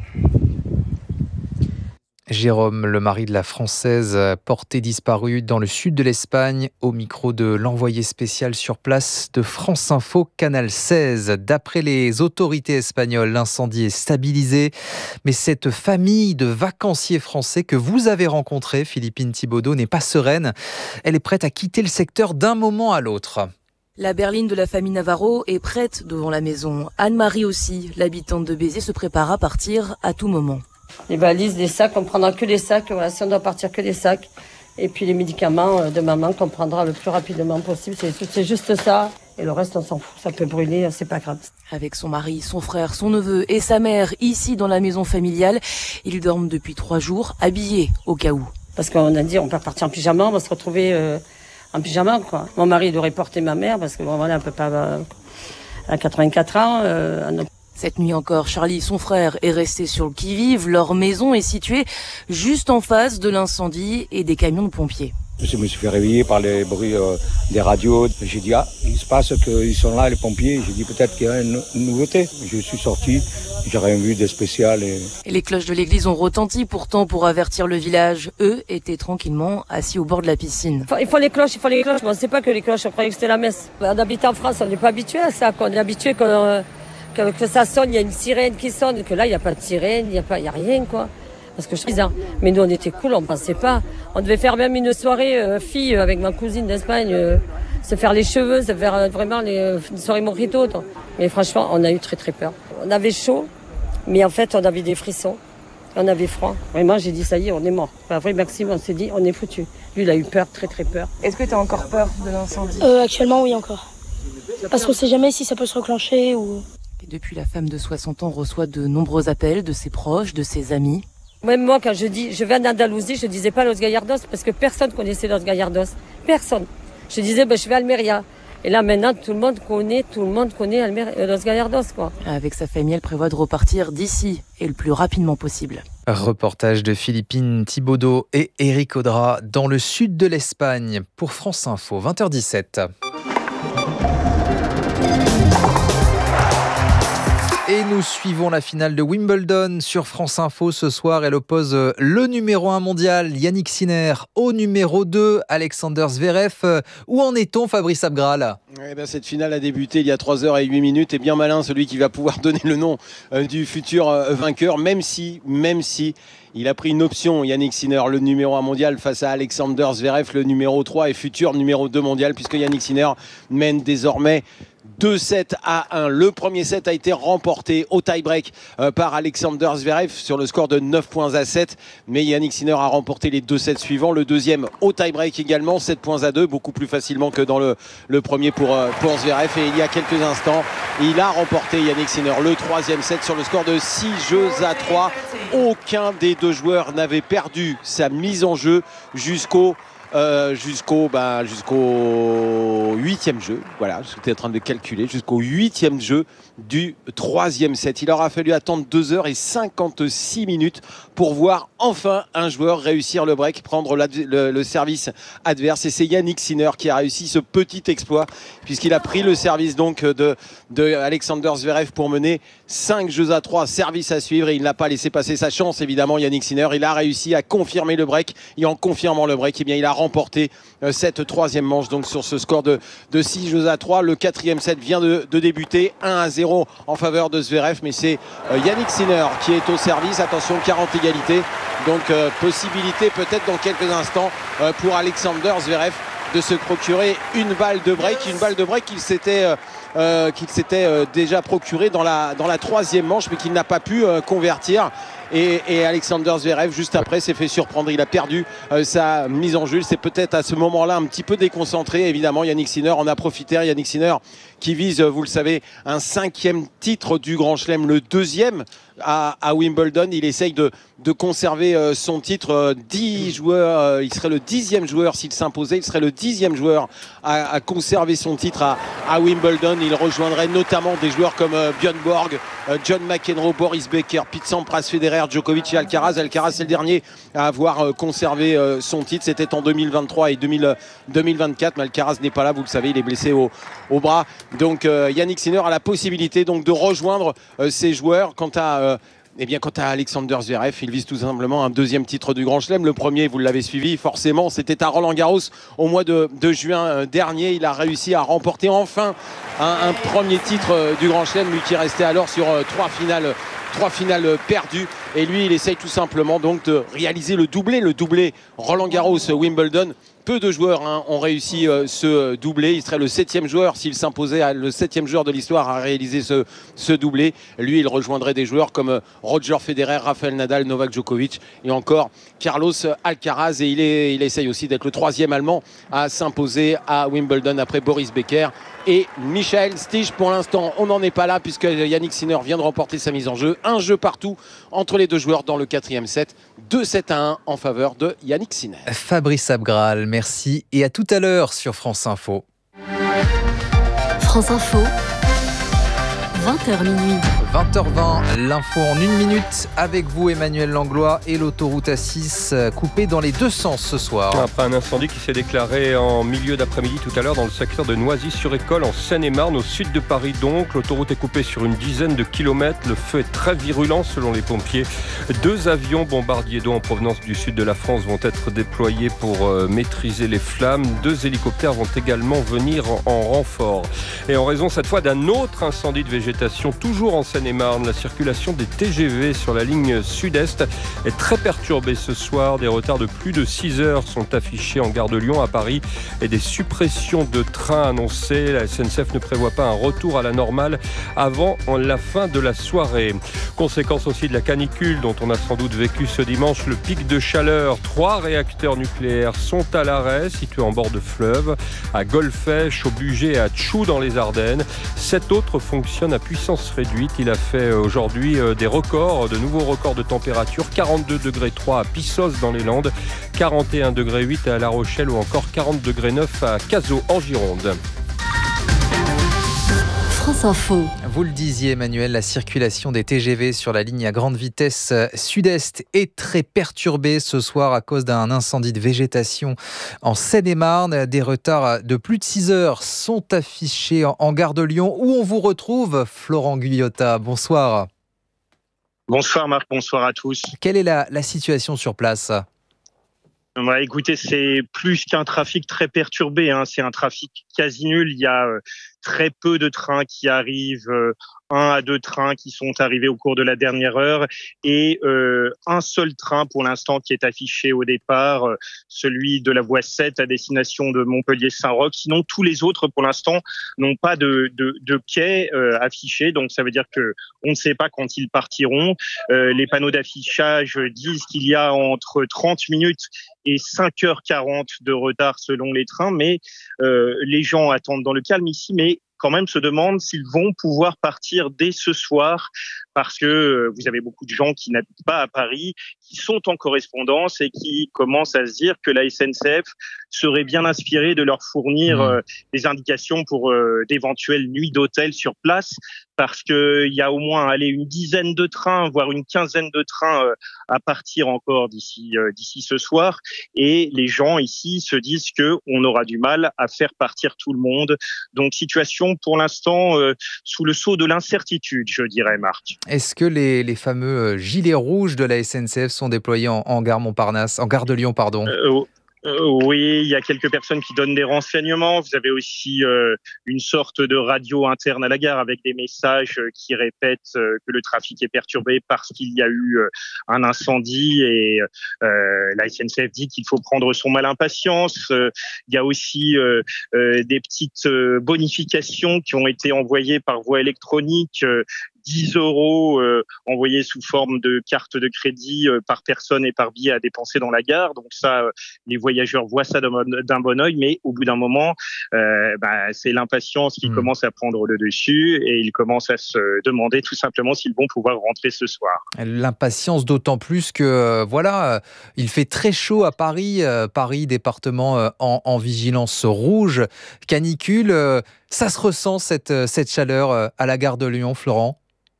Jérôme, le mari de la Française portée disparue dans le sud de l'Espagne, au micro de l'envoyé spécial sur place de France Info, Canal 16. D'après les autorités espagnoles, l'incendie est stabilisé. Mais cette famille de vacanciers français que vous avez rencontrée, Philippine Thibaudeau, n'est pas sereine. Elle est prête à quitter le secteur d'un moment à l'autre. La berline de la famille Navarro est prête devant la maison. Anne-Marie aussi, l'habitante de Béziers, se prépare à partir à tout moment. Les valises, les sacs, on prendra que les sacs. Voilà, si on doit partir, que les sacs. Et puis les médicaments de maman qu'on prendra le plus rapidement possible. C'est juste ça. Et le reste, on s'en fout. Ça peut brûler, c'est pas grave. Avec son mari, son frère, son neveu et sa mère, ici dans la maison familiale, ils dorment depuis 3 jours, habillés au cas où. Parce qu'on a dit, on peut partir en pyjama, on va se retrouver en pyjama, quoi. Mon mari, il aurait porté ma mère, parce que bon, voilà, elle peut pas, à 84 ans, Cette nuit encore, Charlie, son frère, est resté sur le qui-vive. Leur maison est située juste en face de l'incendie et des camions de pompiers. Je me suis fait réveiller par les bruits des radios. J'ai dit, il se passe qu'ils sont là, les pompiers. J'ai dit, peut-être qu'il y a une nouveauté. Je suis sorti, j'ai rien vu de spécial. Et les cloches de l'église ont retenti pourtant pour avertir le village. Eux étaient tranquillement assis au bord de la piscine. Il faut les cloches. Bon, c'est pas que les cloches, on croyait que c'était la messe. On habite en France, on n'est pas habitué à ça. On est habitué que ça sonne, il y a une sirène qui sonne, que là, il n'y a pas de sirène, il n'y a rien, quoi. Parce que je suis bizarre. Mais nous, on était cool, on ne pensait pas. On devait faire même une soirée fille avec ma cousine d'Espagne, se faire les cheveux, se faire vraiment une soirée mojito. Mais franchement, on a eu très très peur. On avait chaud, mais en fait, on avait des frissons. On avait froid. Vraiment, j'ai dit, ça y est, on est mort. Enfin, vrai, Maxime, on s'est dit, on est foutu. Lui, il a eu peur, très très peur. Est-ce que tu as encore peur de l'incendie ? Actuellement, oui, encore. Parce qu'on ne sait jamais si ça peut se reclencher ou... Et depuis, la femme de 60 ans reçoit de nombreux appels de ses proches, de ses amis. Même moi, quand je dis, je vais en Andalousie, je disais pas Los Gallardos parce que personne connaissait Los Gallardos. Personne. Je disais, je vais à Almeria. Et là, maintenant, tout le monde connaît Los Gallardos, quoi. Avec sa famille, elle prévoit de repartir d'ici et le plus rapidement possible. Reportage de Philippine Thibaudeau et Éric Audra dans le sud de l'Espagne pour France Info, 20h17. Et nous suivons la finale de Wimbledon sur France Info. Ce soir, elle oppose le numéro 1 mondial, Yannick Sinner, au numéro 2, Alexander Zverev. Où en est-on, Fabrice Abgral ? Cette finale a débuté il y a 3h08 et bien malin celui qui va pouvoir donner le nom du futur vainqueur, même si il a pris une option, Yannick Sinner, le numéro 1 mondial face à Alexander Zverev, le numéro 3 et futur numéro 2 mondial, puisque Yannick Sinner mène désormais 2-7 à 1. Le premier set a été remporté au tie-break par Alexander Zverev sur le score de 9 points à 7. Mais Yannick Sinner a remporté les 2 sets suivants. Le deuxième au tie-break également, 7 points à 2, beaucoup plus facilement que dans le premier pour Zverev. Et il y a quelques instants, il a remporté Yannick Sinner le troisième set sur le score de 6 jeux à 3. Aucun des deux joueurs n'avait perdu sa mise en jeu jusqu'au 8e jeu. Voilà, j'étais en train de calculer, jusqu'au 8e jeu du troisième set. Il aura fallu attendre 2h56 pour voir enfin un joueur réussir le break, prendre le service adverse. Et c'est Yannick Sinner qui a réussi ce petit exploit, puisqu'il a pris le service donc de Alexander Zverev pour mener 5 jeux à 3, service à suivre, et il n'a pas laissé passer sa chance, évidemment, Yannick Sinner. Il a réussi à confirmer le break, et en confirmant le break, il a remporté cette troisième manche donc sur ce score de 6 jeux à 3. Le quatrième set vient de débuter, 1-0 en faveur de Zverev, mais c'est Yannick Sinner qui est au service. Attention, 40 égalités, donc possibilité peut-être dans quelques instants pour Alexander Zverev de se procurer une balle de break qu'il s'était déjà procuré dans la troisième manche, mais qu'il n'a pas pu convertir. Et Alexander Zverev, juste après, s'est fait surprendre. Il a perdu sa mise en jeu. C'est peut-être à ce moment-là un petit peu déconcentré. Évidemment, Yannick Sinner en a profité. Yannick Sinner qui vise, vous le savez, un 5e titre du Grand Chelem, le 2e à Wimbledon. Il essaye de conserver son titre. 10 joueurs, il serait le 10e joueur s'il s'imposait. Il serait le 10e joueur à conserver son titre à Wimbledon. Il rejoindrait notamment des joueurs comme Björn Borg, John McEnroe, Boris Becker, Pete Sampras, Federer Federer, Djokovic et Alcaraz. Alcaraz, c'est le dernier à avoir conservé son titre. C'était en 2023 et 2024. Mais Alcaraz n'est pas là, vous le savez, il est blessé au bras. Donc Yannick Sinner a la possibilité donc, de rejoindre ses joueurs. Quant à Alexander Zverev, il vise tout simplement un deuxième titre du Grand Chelem. Le premier, vous l'avez suivi, forcément, c'était à Roland-Garros au mois de juin dernier. Il a réussi à remporter enfin un premier titre du Grand Chelem, lui qui restait alors sur trois finales perdues. Et lui, il essaye tout simplement donc de réaliser le doublé Roland-Garros-Wimbledon. Peu de joueurs ont réussi ce doublé. Il serait le 7e joueur, s'il s'imposait, le 7e joueur de l'histoire à réaliser ce doublé. Lui, il rejoindrait des joueurs comme Roger Federer, Rafael Nadal, Novak Djokovic et encore Carlos Alcaraz. Et il essaye aussi d'être le 3e Allemand à s'imposer à Wimbledon après Boris Becker et Michael Stich. Pour l'instant, on n'en est pas là puisque Yannick Sinner vient de remporter sa mise en jeu. Un jeu partout entre les deux joueurs dans le 4e set. 2-7-1 en faveur de Yannick Sinner. Fabrice Abgral, merci et à tout à l'heure sur France Info. France Info, 20h minuit. 20h20, l'info en 1 minute avec vous Emmanuel Langlois et l'autoroute A6 coupée dans les deux sens ce soir. Après un incendie qui s'est déclaré en milieu d'après-midi tout à l'heure dans le secteur de Noisy-sur-École en Seine-et-Marne au sud de Paris donc. L'autoroute est coupée sur une dizaine de kilomètres. Le feu est très virulent selon les pompiers. 2 avions bombardiers d'eau en provenance du sud de la France vont être déployés pour maîtriser les flammes. 2 hélicoptères vont également venir en renfort. Et en raison cette fois d'un autre incendie de végétation toujours en Seine-et-Marne, la circulation des TGV sur la ligne sud-est est très perturbée ce soir. Des retards de plus de 6 heures sont affichés en gare de Lyon à Paris et des suppressions de trains annoncées. La SNCF ne prévoit pas un retour à la normale avant la fin de la soirée. Conséquence aussi de la canicule dont on a sans doute vécu ce dimanche, le pic de chaleur. 3 réacteurs nucléaires sont à l'arrêt, situés en bord de fleuve, à Golfech, au Bugey et à Tchou dans les Ardennes. 7 autres fonctionnent à puissance réduite. Il a fait aujourd'hui des records, de nouveaux records de température. 42,3 degrés à Pissos dans les Landes, 41,8 degrés à La Rochelle ou encore 40,9 degrés à Cazaux en Gironde. France Info. Vous le disiez Emmanuel, la circulation des TGV sur la ligne à grande vitesse sud-est est très perturbée ce soir à cause d'un incendie de végétation en Seine-et-Marne. Des retards de plus de 6 heures sont affichés en gare de Lyon où on vous retrouve Florent Guyotat. Bonsoir. Bonsoir Marc, bonsoir à tous. Quelle est la situation sur place ? Écoutez, c'est plus qu'un trafic très perturbé, c'est un trafic quasi nul. Il y a très peu de trains qui arrivent, 1 à 2 trains qui sont arrivés au cours de la dernière heure et un seul train pour l'instant qui est affiché au départ, celui de la voie 7 à destination de Montpellier-Saint-Roch. Sinon, tous les autres pour l'instant n'ont pas de quai affiché, donc ça veut dire que on ne sait pas quand ils partiront. Les panneaux d'affichage disent qu'il y a entre 30 minutes et 5h40 de retard selon les trains, mais les gens attendent dans le calme ici, mais quand même se demandent s'ils vont pouvoir partir dès ce soir parce que vous avez beaucoup de gens qui n'habitent pas à Paris, qui sont en correspondance et qui commencent à se dire que la SNCF serait bien inspirée de leur fournir des indications pour d'éventuelles nuits d'hôtel sur place parce qu'il y a au moins une dizaine de trains, voire une quinzaine de trains à partir encore d'ici ce soir. Et les gens ici se disent qu'on aura du mal à faire partir tout le monde. Donc situation pour l'instant sous le sceau de l'incertitude, je dirais Marc. Est-ce que les fameux gilets rouges de la SNCF sont déployés en gare Montparnasse, en gare de Lyon, pardon ? Oui, il y a quelques personnes qui donnent des renseignements. Vous avez aussi une sorte de radio interne à la gare avec des messages qui répètent que le trafic est perturbé parce qu'il y a eu un incendie et la SNCF dit qu'il faut prendre son mal en patience. Il y a aussi des petites bonifications qui ont été envoyées par voie électronique. 10 € envoyés sous forme de carte de crédit par personne et par billet à dépenser dans la gare. Donc ça, les voyageurs voient ça d'un bon œil, mais au bout d'un moment, c'est l'impatience qui commence à prendre le dessus et ils commencent à se demander tout simplement s'ils vont pouvoir rentrer ce soir. L'impatience d'autant plus que il fait très chaud à Paris, Paris département en vigilance rouge, canicule. Ça se ressent cette chaleur à la gare de Lyon, Florent ?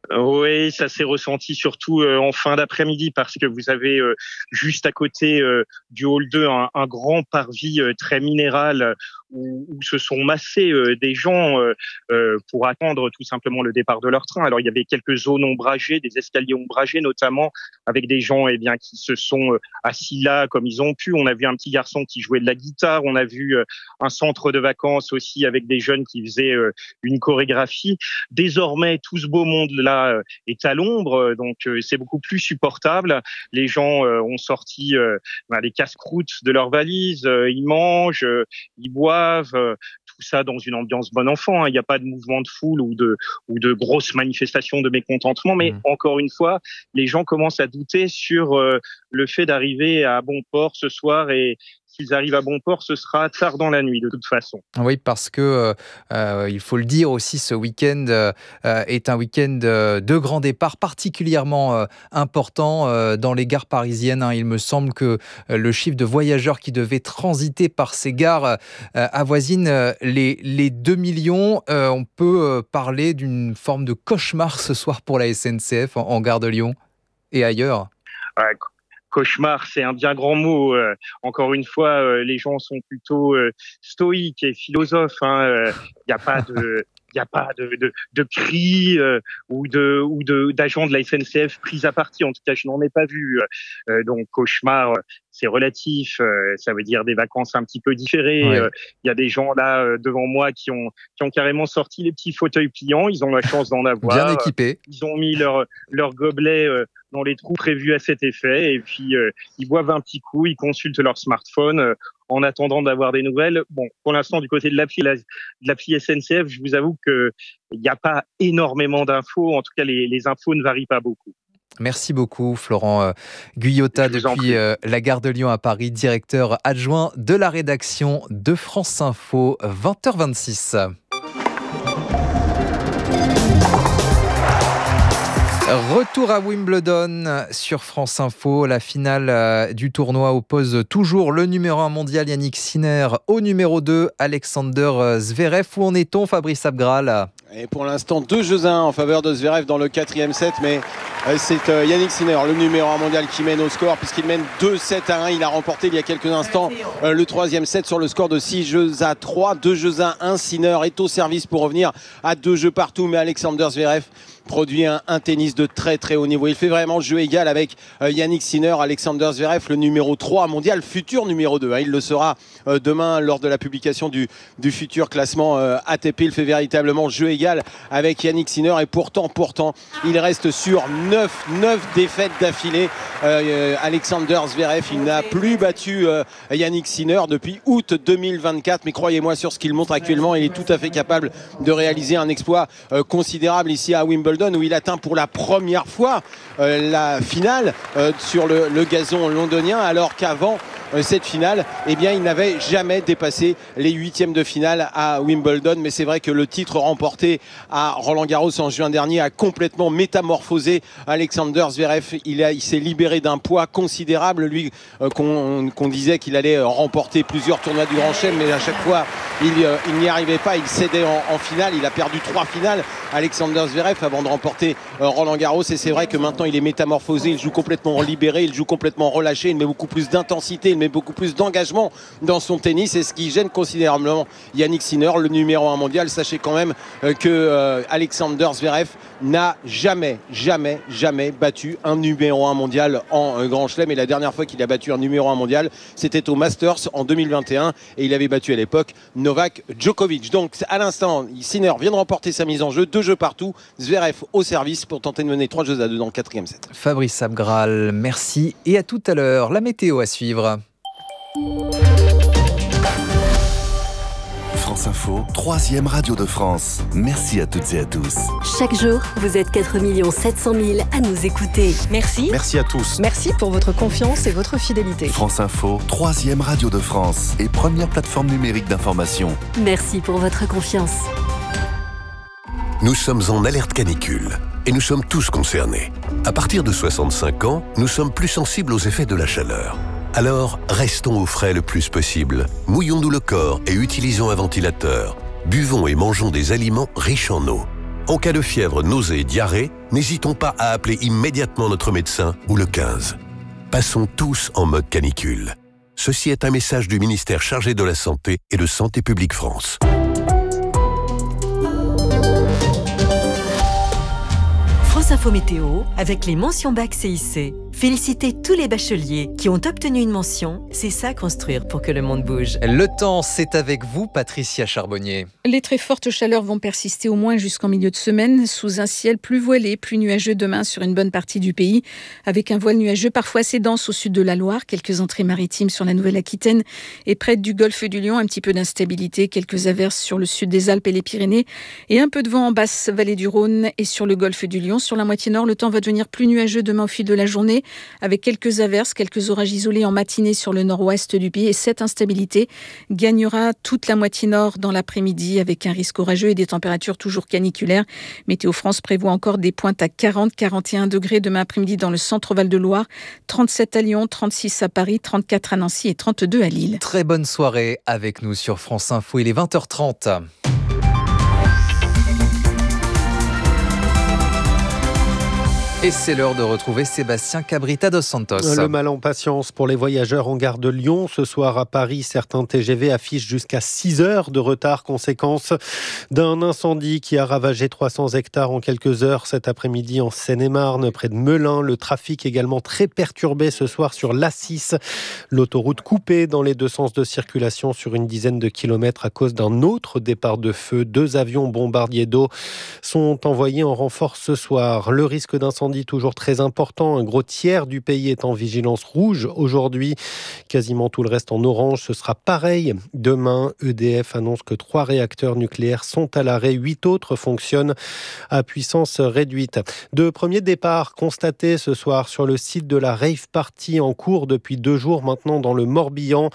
Oui, ça s'est ressenti surtout en fin d'après-midi parce que vous avez juste à côté du hall 2 un grand parvis très minéral où se sont massés des gens pour attendre tout simplement le départ de leur train. Alors il y avait quelques zones ombragées, des escaliers ombragés notamment, avec des gens qui se sont assis là comme ils ont pu. On a vu un petit garçon qui jouait de la guitare, on a vu un centre de vacances aussi avec des jeunes qui faisaient une chorégraphie. Désormais, tout ce beau monde-là est à l'ombre, donc c'est beaucoup plus supportable. Les gens ont sorti les casse-croûtes de leurs valises, ils mangent, ils boivent, tout ça dans une ambiance bon enfant. Il n'y a pas de mouvement de foule ou de grosses manifestations de mécontentement, mais encore une fois, les gens commencent à douter sur le fait d'arriver à bon port ce soir, et s'ils arrivent à bon port, ce sera tard dans la nuit de toute façon. Oui, parce que il faut le dire aussi, ce week-end est un week-end de grand départ particulièrement important dans les gares parisiennes. Il me semble que le chiffre de voyageurs qui devaient transiter par ces gares avoisine les 2 millions. On peut parler d'une forme de cauchemar ce soir pour la SNCF en gare de Lyon et ailleurs. Cauchemar, c'est un bien grand mot. Encore une fois, les gens sont plutôt stoïques et philosophes. Il n'y a pas de cris ou d'agents de la SNCF pris à partie. En tout cas, je n'en ai pas vu. Donc, cauchemar, c'est relatif. Ça veut dire des vacances un petit peu différées. Ouais. Il y a des gens là devant moi qui ont carrément sorti les petits fauteuils pliants. Ils ont la chance d'en avoir. Bien équipés. Ils ont mis leur gobelet dans les trous prévus à cet effet. Et puis, ils boivent un petit coup, ils consultent leur smartphone en attendant d'avoir des nouvelles. Bon, pour l'instant, du côté de l'appli SNCF, je vous avoue qu'il n'y a pas énormément d'infos. En tout cas, les infos ne varient pas beaucoup. Merci beaucoup, Florent Guyotat, depuis la gare de Lyon à Paris, directeur adjoint de la rédaction de France Info, 20h26. Retour à Wimbledon sur France Info. La finale du tournoi oppose toujours le numéro 1 mondial Yannick Sinner au numéro 2 Alexander Zverev. Où en est-on, Fabrice Abgral ? Et pour l'instant, 2-1 en faveur de Zverev dans le 4e set, mais c'est Yannick Sinner, le numéro 1 mondial, qui mène au score puisqu'il mène 2-7-1. Il a remporté il y a quelques instants le 3e set sur le score de 6-3, 2-1. Sinner est au service pour revenir à 2 jeux partout, mais Alexander Zverev produit un tennis de très très haut niveau. Il fait vraiment jeu égal avec Yannick Sinner. Alexander Zverev, le numéro 3 mondial, futur numéro 2. Il le sera demain lors de la publication du futur classement ATP. Il fait véritablement jeu égal avec Yannick Sinner, et pourtant il reste sur 9 défaites d'affilée. Alexander Zverev, il n'a plus battu Yannick Sinner depuis août 2024, mais croyez-moi, sur ce qu'il montre actuellement, il est tout à fait capable de réaliser un exploit considérable ici à Wimbledon, où il atteint pour la première fois la finale sur le gazon londonien, alors qu'avant cette finale, il n'avait jamais dépassé les 8e de finale à Wimbledon. Mais c'est vrai que le titre remporté à Roland-Garros en juin dernier a complètement métamorphosé Alexander Zverev. Il s'est libéré d'un poids considérable, lui qu'on disait qu'il allait remporter plusieurs tournois du Grand Chelem, mais à chaque fois il n'y arrivait pas, il cédait en finale. Il a perdu 3 finales, Alexander Zverev, avant de remporter Roland-Garros. Et c'est vrai que maintenant il est métamorphosé, il joue complètement libéré, il joue complètement relâché, il met beaucoup plus d'intensité, il met beaucoup plus d'engagement dans son tennis, et ce qui gêne considérablement Yannick Sinner, le numéro 1 mondial. Sachez quand même que Alexander Zverev n'a jamais battu un numéro 1 mondial en Grand Chelem, et la dernière fois qu'il a battu un numéro 1 mondial, c'était au Masters en 2021, et il avait battu à l'époque Novak Djokovic. Donc à l'instant, Sinner vient de remporter sa mise en jeu, 2 jeux partout, Zverev au service pour tenter de mener 3-2 dans le 4e set. Fabrice Abgral, merci, et à tout à l'heure. La météo à suivre. France Info, 3e radio de France. Merci à toutes et à tous. Chaque jour, vous êtes 4 700 000 à nous écouter. Merci. Merci à tous. Merci pour votre confiance et votre fidélité. France Info, 3e radio de France et première plateforme numérique d'information. Merci pour votre confiance. Nous sommes en alerte canicule et nous sommes tous concernés. À partir de 65 ans, nous sommes plus sensibles aux effets de la chaleur. Alors, restons au frais le plus possible. Mouillons-nous le corps et utilisons un ventilateur. Buvons et mangeons des aliments riches en eau. En cas de fièvre, nausée, diarrhée, n'hésitons pas à appeler immédiatement notre médecin ou le 15. Passons tous en mode canicule. Ceci est un message du ministère chargé de la Santé et de Santé publique France. France Info Météo avec les mentions bac CIC. Félicitez tous les bacheliers qui ont obtenu une mention. C'est ça construire pour que le monde bouge. Le temps, c'est avec vous, Patricia Charbonnier. Les très fortes chaleurs vont persister au moins jusqu'en milieu de semaine, sous un ciel plus voilé, plus nuageux demain sur une bonne partie du pays, avec un voile nuageux parfois assez dense au sud de la Loire, quelques entrées maritimes sur la Nouvelle-Aquitaine et près du golfe du Lion, un petit peu d'instabilité, quelques averses sur le sud des Alpes et les Pyrénées et un peu de vent en basse vallée du Rhône et sur le golfe du Lion. Sur la moitié nord, le temps va devenir plus nuageux demain au fil de la journée, avec quelques averses, quelques orages isolés en matinée sur le nord-ouest du pays. Et cette instabilité gagnera toute la moitié nord dans l'après-midi avec un risque orageux et des températures toujours caniculaires. Météo France prévoit encore des pointes à 40-41 degrés demain après-midi dans le centre Val-de-Loire, 37 à Lyon, 36 à Paris, 34 à Nancy et 32 à Lille. Très bonne soirée avec nous sur France Info. Il est 20h30. Et c'est l'heure de retrouver Sébastien Cabrita dos Santos. Le mal en patience pour les voyageurs en gare de Lyon. Ce soir à Paris, certains TGV affichent jusqu'à 6 heures de retard, conséquence d'un incendie qui a ravagé 300 hectares en quelques heures cet après-midi en Seine-et-Marne, près de Melun. Le trafic également très perturbé ce soir sur l'A6. L'autoroute coupée dans les deux sens de circulation sur une dizaine de kilomètres à cause d'un autre départ de feu. 2 avions bombardiers d'eau sont envoyés en renfort ce soir. Le risque d'incendie toujours très important. Un gros tiers du pays est en vigilance rouge aujourd'hui. Quasiment tout le reste en orange. Ce sera pareil demain. EDF annonce que 3 réacteurs nucléaires sont à l'arrêt. 8 autres fonctionnent à puissance réduite. De premiers départs constatés ce soir sur le site de la Rave Party en cours depuis 2 jours maintenant dans le Morbihan.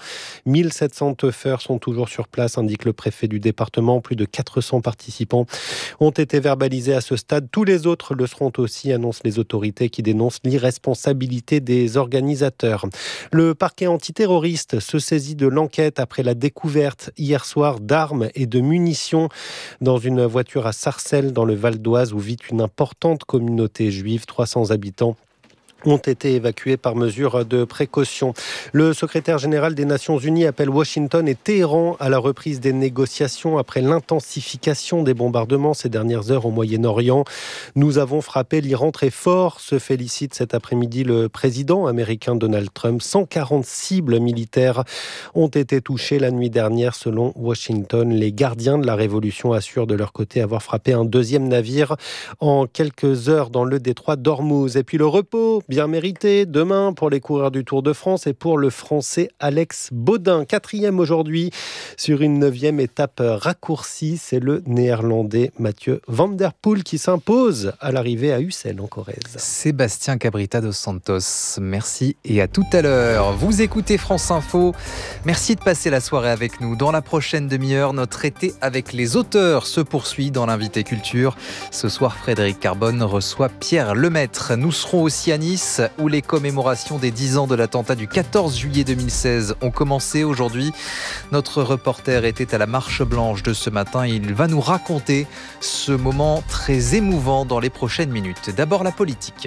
1700 teufeurs sont toujours sur place, indique le préfet du département. Plus de 400 participants ont été verbalisés à ce stade. Tous les autres le seront aussi, annoncent les autorités qui dénoncent l'irresponsabilité des organisateurs. Le parquet antiterroriste se saisit de l'enquête après la découverte hier soir d'armes et de munitions dans une voiture à Sarcelles dans le Val d'Oise où vit une importante communauté juive, 300 habitants ont été évacués par mesure de précaution. Le secrétaire général des Nations Unies appelle Washington et Téhéran à la reprise des négociations après l'intensification des bombardements ces dernières heures au Moyen-Orient. Nous avons frappé l'Iran très fort, se félicite cet après-midi le président américain Donald Trump. 140 cibles militaires ont été touchées la nuit dernière selon Washington. Les gardiens de la révolution assurent de leur côté avoir frappé un deuxième navire en quelques heures dans le détroit d'Ormuz. Et puis le repos bien mérité demain pour les coureurs du Tour de France et pour le Français Alex Baudin. 4e aujourd'hui sur une 9e étape raccourcie. C'est le Néerlandais Mathieu Van Der Poel qui s'impose à l'arrivée à Ussel en Corrèze. Sébastien Cabrita dos Santos, merci et à tout à l'heure. Vous écoutez France Info. Merci de passer la soirée avec nous. Dans la prochaine demi-heure, notre été avec les auteurs se poursuit dans l'invité culture. Ce soir, Frédéric Carbone reçoit Pierre Lemaître. Nous serons aussi à Nice où les commémorations des 10 ans de l'attentat du 14 juillet 2016 ont commencé aujourd'hui. Notre reporter était à la Marche Blanche de ce matin. Il va nous raconter ce moment très émouvant dans les prochaines minutes. D'abord la politique.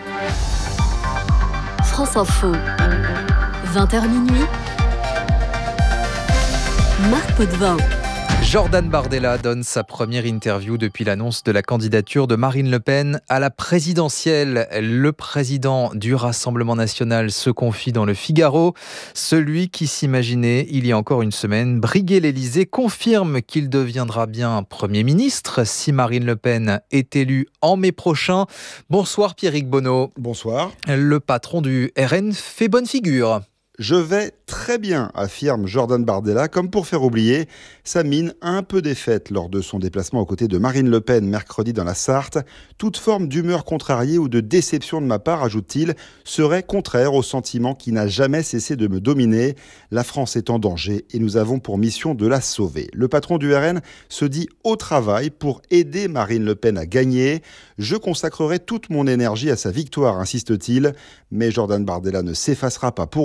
France Info, 20h minuit. Marc Potvin. Jordan Bardella donne sa première interview depuis l'annonce de la candidature de Marine Le Pen à la présidentielle. Le président du Rassemblement national se confie dans le Figaro. Celui qui s'imaginait il y a encore une semaine briguer l'Élysée confirme qu'il deviendra bien Premier ministre si Marine Le Pen est élue en mai prochain. Bonsoir Pierrick Bonneau. Bonsoir. Le patron du RN fait bonne figure. Je vais très bien, affirme Jordan Bardella, comme pour faire oublier sa mine un peu défaite lors de son déplacement aux côtés de Marine Le Pen mercredi dans la Sarthe. Toute forme d'humeur contrariée ou de déception de ma part, ajoute-t-il, serait contraire au sentiment qui n'a jamais cessé de me dominer. La France est en danger et nous avons pour mission de la sauver. Le patron du RN se dit au travail pour aider Marine Le Pen à gagner. Je consacrerai toute mon énergie à sa victoire, insiste-t-il. Mais Jordan Bardella ne s'effacera pas pour autant.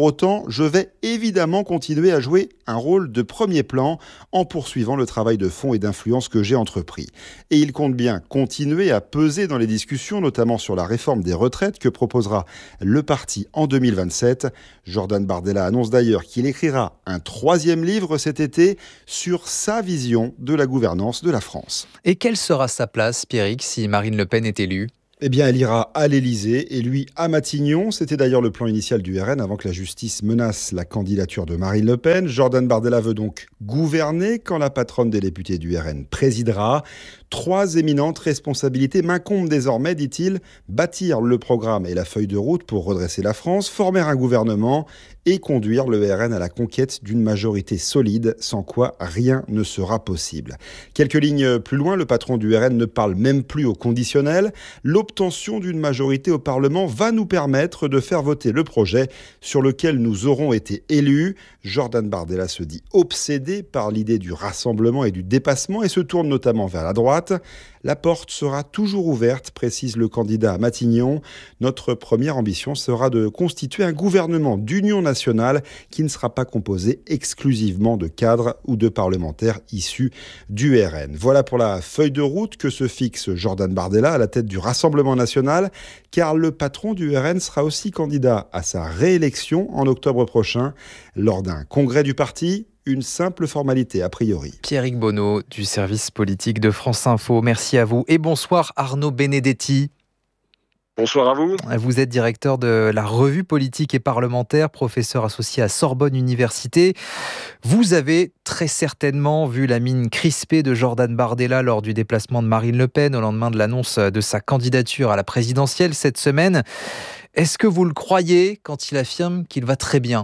je vais évidemment continuer à jouer un rôle de premier plan en poursuivant le travail de fond et d'influence que j'ai entrepris. Et il compte bien continuer à peser dans les discussions, notamment sur la réforme des retraites que proposera le parti en 2027. Jordan Bardella annonce d'ailleurs qu'il écrira un 3e livre cet été sur sa vision de la gouvernance de la France. Et quelle sera sa place, Pierrick, si Marine Le Pen est élue ? Eh bien, elle ira à l'Élysée et lui à Matignon. C'était d'ailleurs le plan initial du RN avant que la justice menace la candidature de Marine Le Pen. Jordan Bardella veut donc gouverner quand la patronne des députés du RN présidera. 3 éminentes responsabilités m'incombent désormais, dit-il, bâtir le programme et la feuille de route pour redresser la France, former un gouvernement et conduire le RN à la conquête d'une majorité solide, sans quoi rien ne sera possible. Quelques lignes plus loin, le patron du RN ne parle même plus au conditionnel. L'obtention d'une majorité au Parlement va nous permettre de faire voter le projet sur lequel nous aurons été élus. Jordan Bardella se dit obsédé par l'idée du rassemblement et du dépassement et se tourne notamment vers la droite. La porte sera toujours ouverte, précise le candidat à Matignon. Notre première ambition sera de constituer un gouvernement d'union nationale qui ne sera pas composé exclusivement de cadres ou de parlementaires issus du RN. Voilà pour la feuille de route que se fixe Jordan Bardella à la tête du Rassemblement national, car le patron du RN sera aussi candidat à sa réélection en octobre prochain lors d'un congrès du parti. Une simple formalité a priori. Pierrick Bonneau du service politique de France Info, merci à vous et bonsoir Arnaud Benedetti. Bonsoir à vous. Vous êtes directeur de la revue politique et parlementaire, professeur associé à Sorbonne Université. Vous avez très certainement vu la mine crispée de Jordan Bardella lors du déplacement de Marine Le Pen au lendemain de l'annonce de sa candidature à la présidentielle cette semaine. Est-ce que vous le croyez quand il affirme qu'il va très bien ?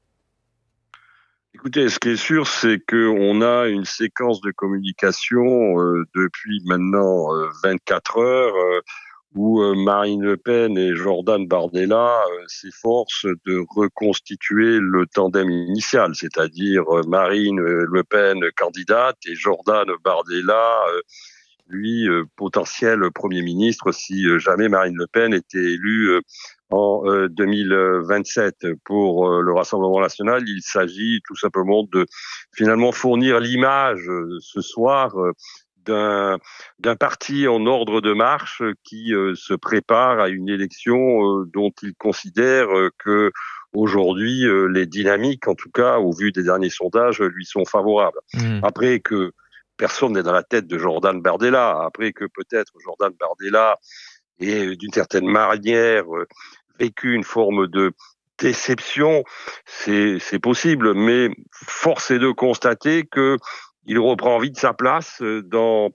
Écoutez, ce qui est sûr, c'est qu'on a une séquence de communication depuis maintenant 24 heures où Marine Le Pen et Jordan Bardella s'efforcent de reconstituer le tandem initial, c'est-à-dire Marine Le Pen candidate et Jordan Bardella, lui, potentiel Premier ministre si jamais Marine Le Pen était élue en 2027. Pour le Rassemblement national, il s'agit tout simplement de finalement fournir l'image ce soir d'un parti en ordre de marche qui se prépare à une élection dont il considère que aujourd'hui les dynamiques, en tout cas au vu des derniers sondages, lui sont favorables. Après que personne n'est dans la tête de Jordan Bardella, après que peut-être Jordan Bardella et d'une certaine manière vécu une forme de déception, c'est possible, mais force est de constater que il reprend vite sa place dans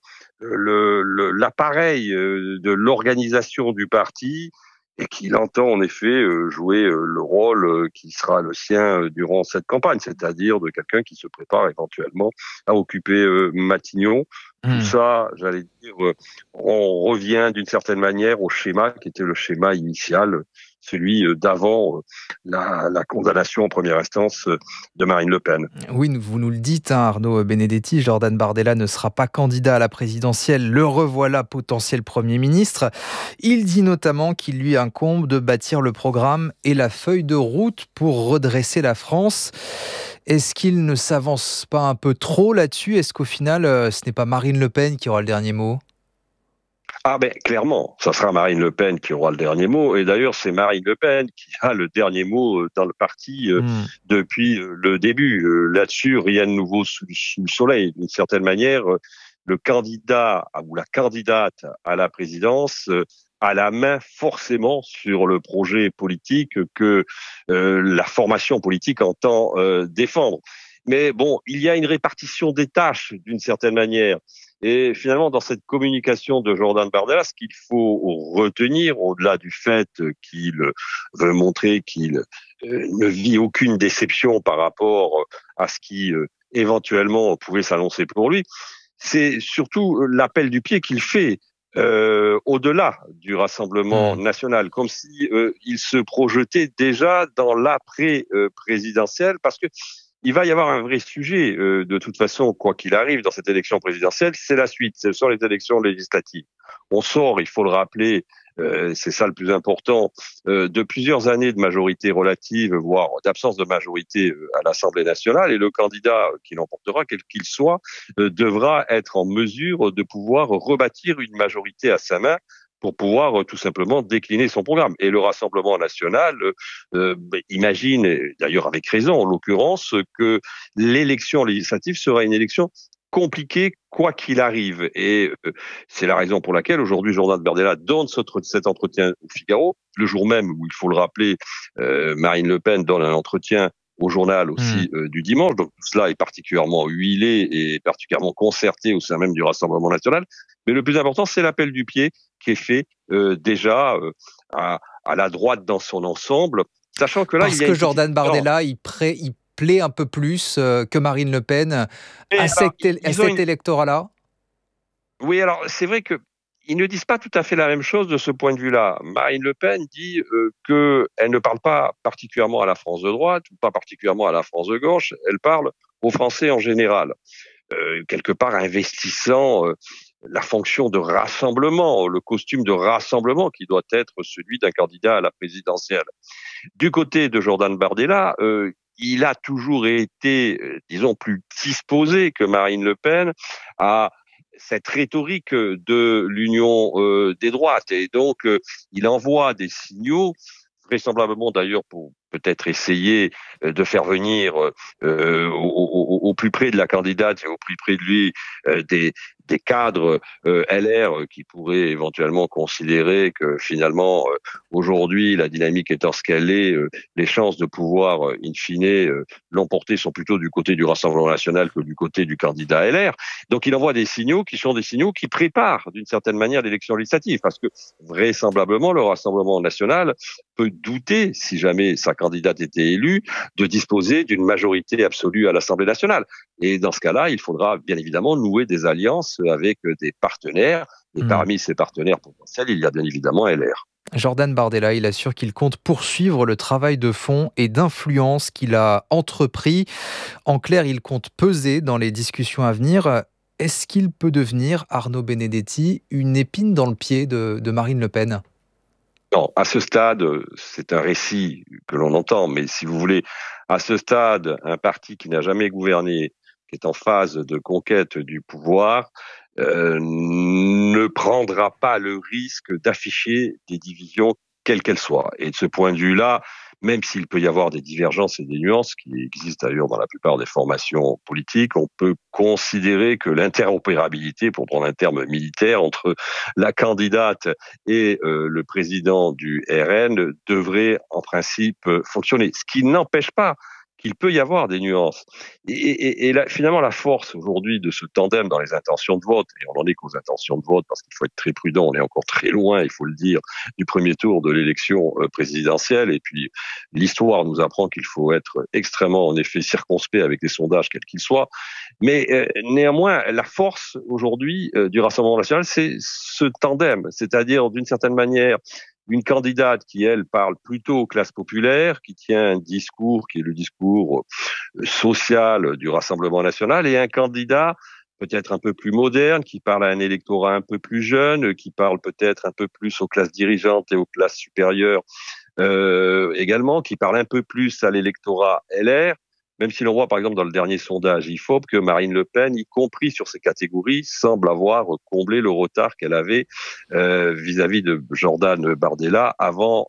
l'appareil de l'organisation du parti et qu'il entend en effet jouer le rôle qui sera le sien durant cette campagne, c'est-à-dire de quelqu'un qui se prépare éventuellement à occuper Matignon. Tout ça, j'allais dire, on revient d'une certaine manière au schéma qui était le schéma initial, celui d'avant la condamnation en première instance de Marine Le Pen. Oui, vous nous le dites, Arnaud Benedetti, Jordan Bardella ne sera pas candidat à la présidentielle, le revoilà potentiel Premier ministre. Il dit notamment qu'il lui incombe de bâtir le programme et la feuille de route pour redresser la France. Est-ce qu'il ne s'avance pas un peu trop là-dessus ? Est-ce qu'au final, ce n'est pas Marine Le Pen qui aura le dernier mot ? Ah ben clairement, ça sera Marine Le Pen qui aura le dernier mot. Et d'ailleurs, c'est Marine Le Pen qui a le dernier mot dans le parti depuis le début. Là-dessus, rien de nouveau sous le soleil. D'une certaine manière, le candidat ou la candidate à la présidence a la main forcément sur le projet politique que la formation politique entend défendre. Mais bon, il y a une répartition des tâches d'une certaine manière. Et finalement, dans cette communication de Jordan Bardella, ce qu'il faut retenir, au-delà du fait qu'il veut montrer qu'il ne vit aucune déception par rapport à ce qui éventuellement pouvait s'annoncer pour lui, c'est surtout l'appel du pied qu'il fait au-delà du Rassemblement national, comme si il se projetait déjà dans l'après-présidentielle, parce que il va y avoir un vrai sujet, de toute façon, quoi qu'il arrive dans cette élection présidentielle, c'est la suite, ce sont les élections législatives. On sort, il faut le rappeler, c'est ça le plus important, de plusieurs années de majorité relative, voire d'absence de majorité à l'Assemblée nationale, et le candidat qui l'emportera, quel qu'il soit, devra être en mesure de pouvoir rebâtir une majorité à sa main pour pouvoir tout simplement décliner son programme. Et le Rassemblement national imagine, et d'ailleurs avec raison en l'occurrence, que l'élection législative sera une élection compliqué quoi qu'il arrive. Et c'est la raison pour laquelle aujourd'hui Jordan Bardella donne cet entretien au Figaro, le jour même où, il faut le rappeler, Marine Le Pen donne un entretien au journal aussi du dimanche. Donc tout cela est particulièrement huilé et particulièrement concerté au sein même du Rassemblement national. Mais le plus important, c'est l'appel du pied qui est fait déjà à la droite dans son ensemble, sachant que là... Parce que Jordan Bardella, il plaît un peu plus que Marine Le Pen à cet électorat-là? Oui, alors c'est vrai qu'ils ne disent pas tout à fait la même chose de ce point de vue-là. Marine Le Pen dit qu'elle ne parle pas particulièrement à la France de droite ou pas particulièrement à la France de gauche, elle parle aux Français en général, quelque part investissant la fonction de rassemblement, le costume de rassemblement qui doit être celui d'un candidat à la présidentielle. Du côté de Jordan Bardella, il a toujours été, disons, plus disposé que Marine Le Pen à cette rhétorique de l'union des droites. Et donc, il envoie des signaux, vraisemblablement d'ailleurs pour peut-être essayer de faire venir au plus près de la candidate et au plus près de lui des cadres LR qui pourraient éventuellement considérer que finalement aujourd'hui la dynamique étant ce qu'elle est, les chances de pouvoir in fine l'emporter sont plutôt du côté du Rassemblement national que du côté du candidat LR. Donc il envoie des signaux qui sont des signaux qui préparent d'une certaine manière l'élection législative, parce que vraisemblablement le Rassemblement national peut douter, si jamais sa candidate était élue, de disposer d'une majorité absolue à l'Assemblée nationale. Et dans ce cas-là, il faudra bien évidemment nouer des alliances avec des partenaires. Et parmi ces partenaires potentiels, il y a bien évidemment LR. Jordan Bardella, il assure qu'il compte poursuivre le travail de fond et d'influence qu'il a entrepris. En clair, il compte peser dans les discussions à venir. Est-ce qu'il peut devenir, Arnaud Benedetti, une épine dans le pied de Marine Le Pen ? Non, à ce stade, c'est un récit que l'on entend, mais si vous voulez, à ce stade, un parti qui n'a jamais gouverné, qui est en phase de conquête du pouvoir, ne prendra pas le risque d'afficher des divisions quelles qu'elles soient. Et de ce point de vue-là, même s'il peut y avoir des divergences et des nuances qui existent d'ailleurs dans la plupart des formations politiques, on peut considérer que l'interopérabilité, pour prendre un terme militaire, entre la candidate et le président du RN devrait en principe fonctionner. Ce qui n'empêche pas qu'il peut y avoir des nuances. Et là, finalement, la force aujourd'hui de ce tandem dans les intentions de vote, et on n'en est qu'aux intentions de vote parce qu'il faut être très prudent, on est encore très loin, il faut le dire, du premier tour de l'élection présidentielle, et puis l'histoire nous apprend qu'il faut être extrêmement, en effet, circonspect avec les sondages, quels qu'ils soient, mais néanmoins, la force aujourd'hui du Rassemblement national, c'est ce tandem, c'est-à-dire d'une certaine manière, une candidate qui, elle, parle plutôt aux classes populaires, qui tient un discours qui est le discours social du Rassemblement national, et un candidat peut-être un peu plus moderne, qui parle à un électorat un peu plus jeune, qui parle peut-être un peu plus aux classes dirigeantes et aux classes supérieures également, qui parle un peu plus à l'électorat LR, même si l'on voit par exemple dans le dernier sondage IFOP que Marine Le Pen, y compris sur ces catégories, semble avoir comblé le retard qu'elle avait vis-à-vis de Jordan Bardella avant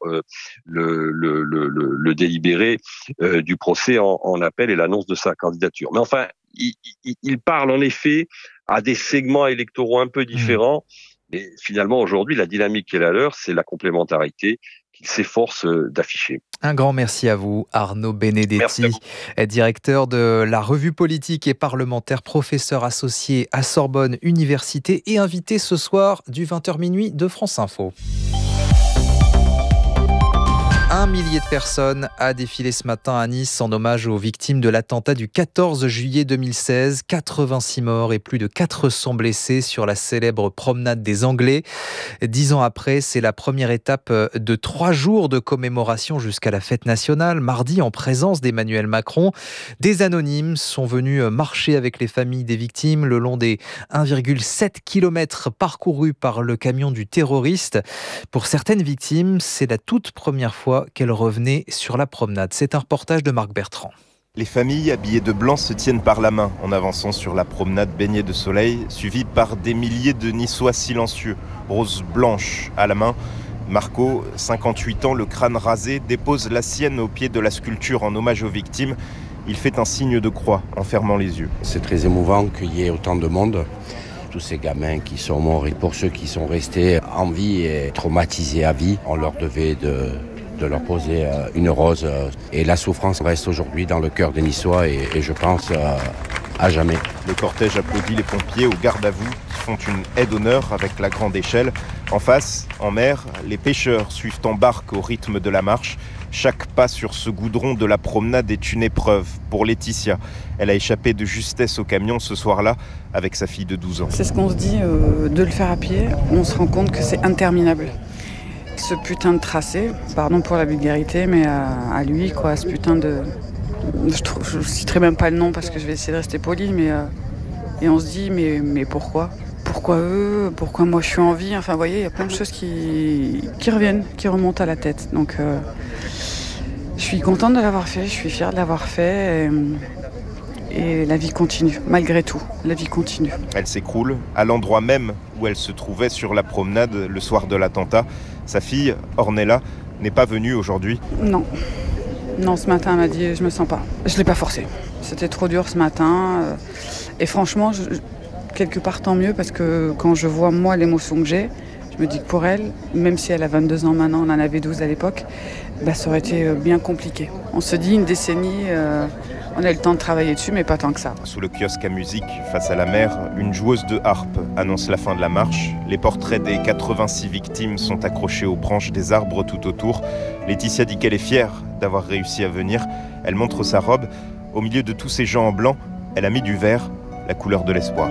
le délibéré du procès en appel et l'annonce de sa candidature. Mais enfin, il parle en effet à des segments électoraux un peu différents, mais finalement aujourd'hui la dynamique qui est la leur, c'est la complémentarité qu'il s'efforce d'afficher. Un grand merci à vous, Arnaud Benedetti, directeur de la revue politique et parlementaire, professeur associé à Sorbonne Université et invité ce soir du 20h minuit de France Info. 1 millier de personnes a défilé ce matin à Nice en hommage aux victimes de l'attentat du 14 juillet 2016. 86 morts et plus de 400 blessés sur la célèbre promenade des Anglais. 10 ans après, c'est la première étape de 3 jours de commémoration jusqu'à la fête nationale. Mardi, en présence d'Emmanuel Macron, des anonymes sont venus marcher avec les familles des victimes le long des 1,7 km parcourus par le camion du terroriste. Pour certaines victimes, c'est la toute première fois qu'elle revenait sur la promenade. C'est un reportage de Marc Bertrand. Les familles habillées de blanc se tiennent par la main en avançant sur la promenade baignée de soleil, suivies par des milliers de Niçois silencieux, rose blanche à la main. Marco, 58 ans, le crâne rasé, dépose la sienne au pied de la sculpture en hommage aux victimes. Il fait un signe de croix en fermant les yeux. C'est très émouvant qu'il y ait autant de monde. Tous ces gamins qui sont morts et pour ceux qui sont restés en vie et traumatisés à vie, on leur devait de leur poser une rose. Et la souffrance reste aujourd'hui dans le cœur des Niçois et je pense à jamais. Le cortège applaudit les pompiers au garde à vous qui font une aide d'honneur avec la grande échelle. En face, en mer, les pêcheurs suivent en barque au rythme de la marche. Chaque pas sur ce goudron de la promenade est une épreuve pour Laetitia. Elle a échappé de justesse au camion ce soir-là avec sa fille de 12 ans. C'est ce qu'on se dit, de le faire à pied. On se rend compte que c'est interminable. Ce putain de tracé, pardon pour la vulgarité, mais à lui, quoi, ce putain de... Je ne citerai même pas le nom parce que je vais essayer de rester poli, mais... Et on se dit, mais pourquoi ? Pourquoi eux ? Pourquoi moi je suis en vie ? Enfin, vous voyez, il y a plein de choses qui reviennent, qui remontent à la tête. Donc, je suis contente de l'avoir fait, je suis fière de l'avoir fait. Et la vie continue, malgré tout, la vie continue. Elle s'écroule à l'endroit même où elle se trouvait sur la promenade le soir de l'attentat. Sa fille, Ornella, n'est pas venue aujourd'hui. Non, ce matin, elle m'a dit, je me sens pas. Je l'ai pas forcé. C'était trop dur ce matin. Et franchement, quelque part tant mieux, parce que quand je vois moi l'émotion que j'ai, je me dis que pour elle, même si elle a 22 ans maintenant, on en avait 12 à l'époque, ça aurait été bien compliqué. On se dit une décennie... On a eu le temps de travailler dessus, mais pas tant que ça. Sous le kiosque à musique, face à la mer, une joueuse de harpe annonce la fin de la marche. Les portraits des 86 victimes sont accrochés aux branches des arbres tout autour. Laetitia dit qu'elle est fière d'avoir réussi à venir. Elle montre sa robe. Au milieu de tous ces gens en blanc, elle a mis du vert, la couleur de l'espoir.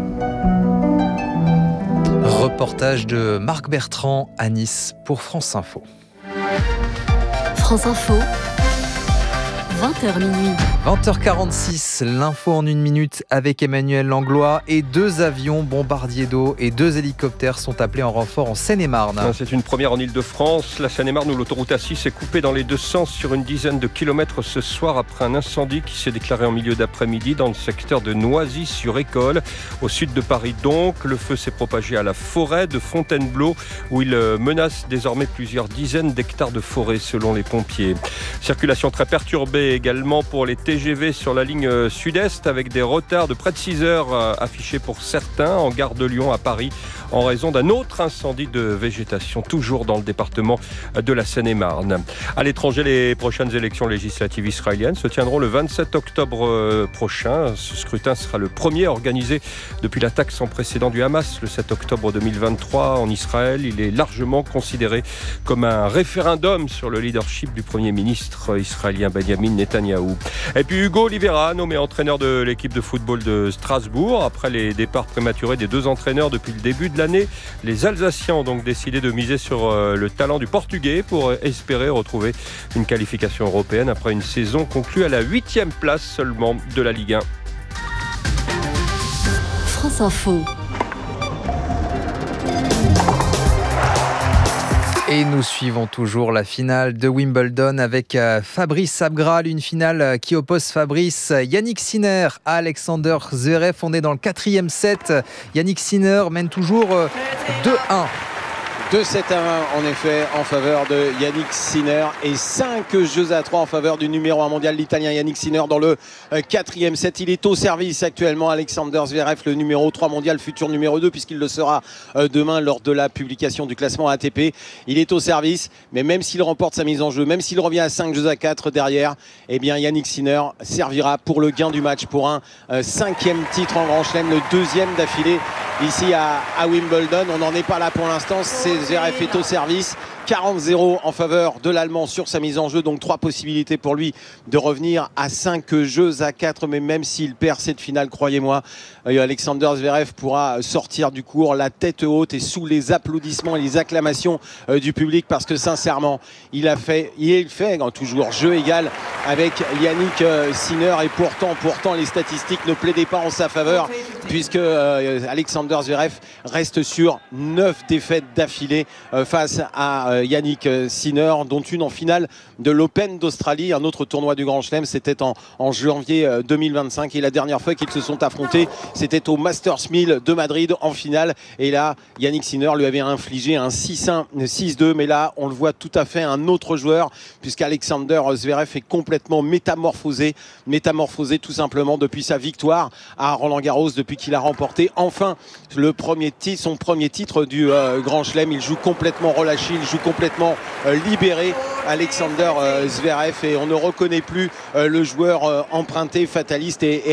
Reportage de Marc Bertrand à Nice pour France Info. France Info. 20h minuit. 20h46, l'info en 1 minute avec Emmanuel Langlois et 2 avions bombardiers d'eau et 2 hélicoptères sont appelés en renfort en Seine-et-Marne. C'est une première en Ile-de-France. La Seine-et-Marne où l'autoroute A6 est coupée dans les 2 sens sur une dizaine de kilomètres ce soir après un incendie qui s'est déclaré en milieu d'après-midi dans le secteur de Noisy-sur-École. Au sud de Paris donc, le feu s'est propagé à la forêt de Fontainebleau où il menace désormais plusieurs dizaines d'hectares de forêt selon les pompiers. Circulation très perturbée également pour les TGV sur la ligne sud-est avec des retards de près de 6 heures affichés pour certains en gare de Lyon à Paris en raison d'un autre incendie de végétation toujours dans le département de la Seine-et-Marne. À l'étranger, les prochaines élections législatives israéliennes se tiendront le 27 octobre prochain. Ce scrutin sera le premier organisé depuis l'attaque sans précédent du Hamas le 7 octobre 2023 en Israël. Il est largement considéré comme un référendum sur le leadership du Premier ministre israélien Benjamin Netanyahou. Et puis Hugo Oliveira, nommé entraîneur de l'équipe de football de Strasbourg. Après les départs prématurés des 2 entraîneurs depuis le début de l'année, les Alsaciens ont donc décidé de miser sur le talent du Portugais pour espérer retrouver une qualification européenne après une saison conclue à la 8e place seulement de la Ligue 1. France Info. Et nous suivons toujours la finale de Wimbledon avec Fabrice Abgral, une finale qui oppose Fabrice Yannick Sinner à Alexander Zverev. On est dans le 4e set. Yannick Sinner mène toujours 2-1. 2-7-1 en effet en faveur de Yannick Sinner et 5-3 en faveur du numéro 1 mondial, l'Italien Yannick Sinner dans le 4e set. Il est au service actuellement, Alexander Zverev, le numéro 3 mondial, futur numéro 2 puisqu'il le sera demain lors de la publication du classement ATP. Il est au service, mais même s'il remporte sa mise en jeu, même s'il revient à 5-4 derrière, eh bien Yannick Sinner servira pour le gain du match, pour un 5e titre en Grand Chelem, le 2e d'affilée ici à Wimbledon. On n'en est pas là pour l'instant, Zverev est au service, 40-0 en faveur de l'Allemand sur sa mise en jeu, donc 3 possibilités pour lui de revenir à 5 jeux à 4, mais même s'il perd cette finale, croyez-moi, Alexander Zverev pourra sortir du court la tête haute et sous les applaudissements et les acclamations du public, parce que sincèrement il fait toujours jeu égal avec Yannick Sinner, et pourtant les statistiques ne plaidaient pas en sa faveur, puisque Alexander Zverev reste sur 9 défaites d'affilée face à Yannick Sinner, dont une en finale de l'Open d'Australie, un autre tournoi du Grand Chelem. C'était en janvier 2025, et la dernière fois qu'ils se sont affrontés, c'était au Masters 1000 de Madrid en finale, et là Yannick Sinner lui avait infligé un 6-1, 6-2, mais là on le voit tout à fait un autre joueur, puisqu'Alexander Zverev est complètement métamorphosé tout simplement depuis sa victoire à Roland-Garros, depuis qu'il a remporté enfin son premier titre du Grand Chelem. Il joue complètement relâché, il joue complètement libéré, Alexander Zverev, et on ne reconnaît plus le joueur emprunté, fataliste et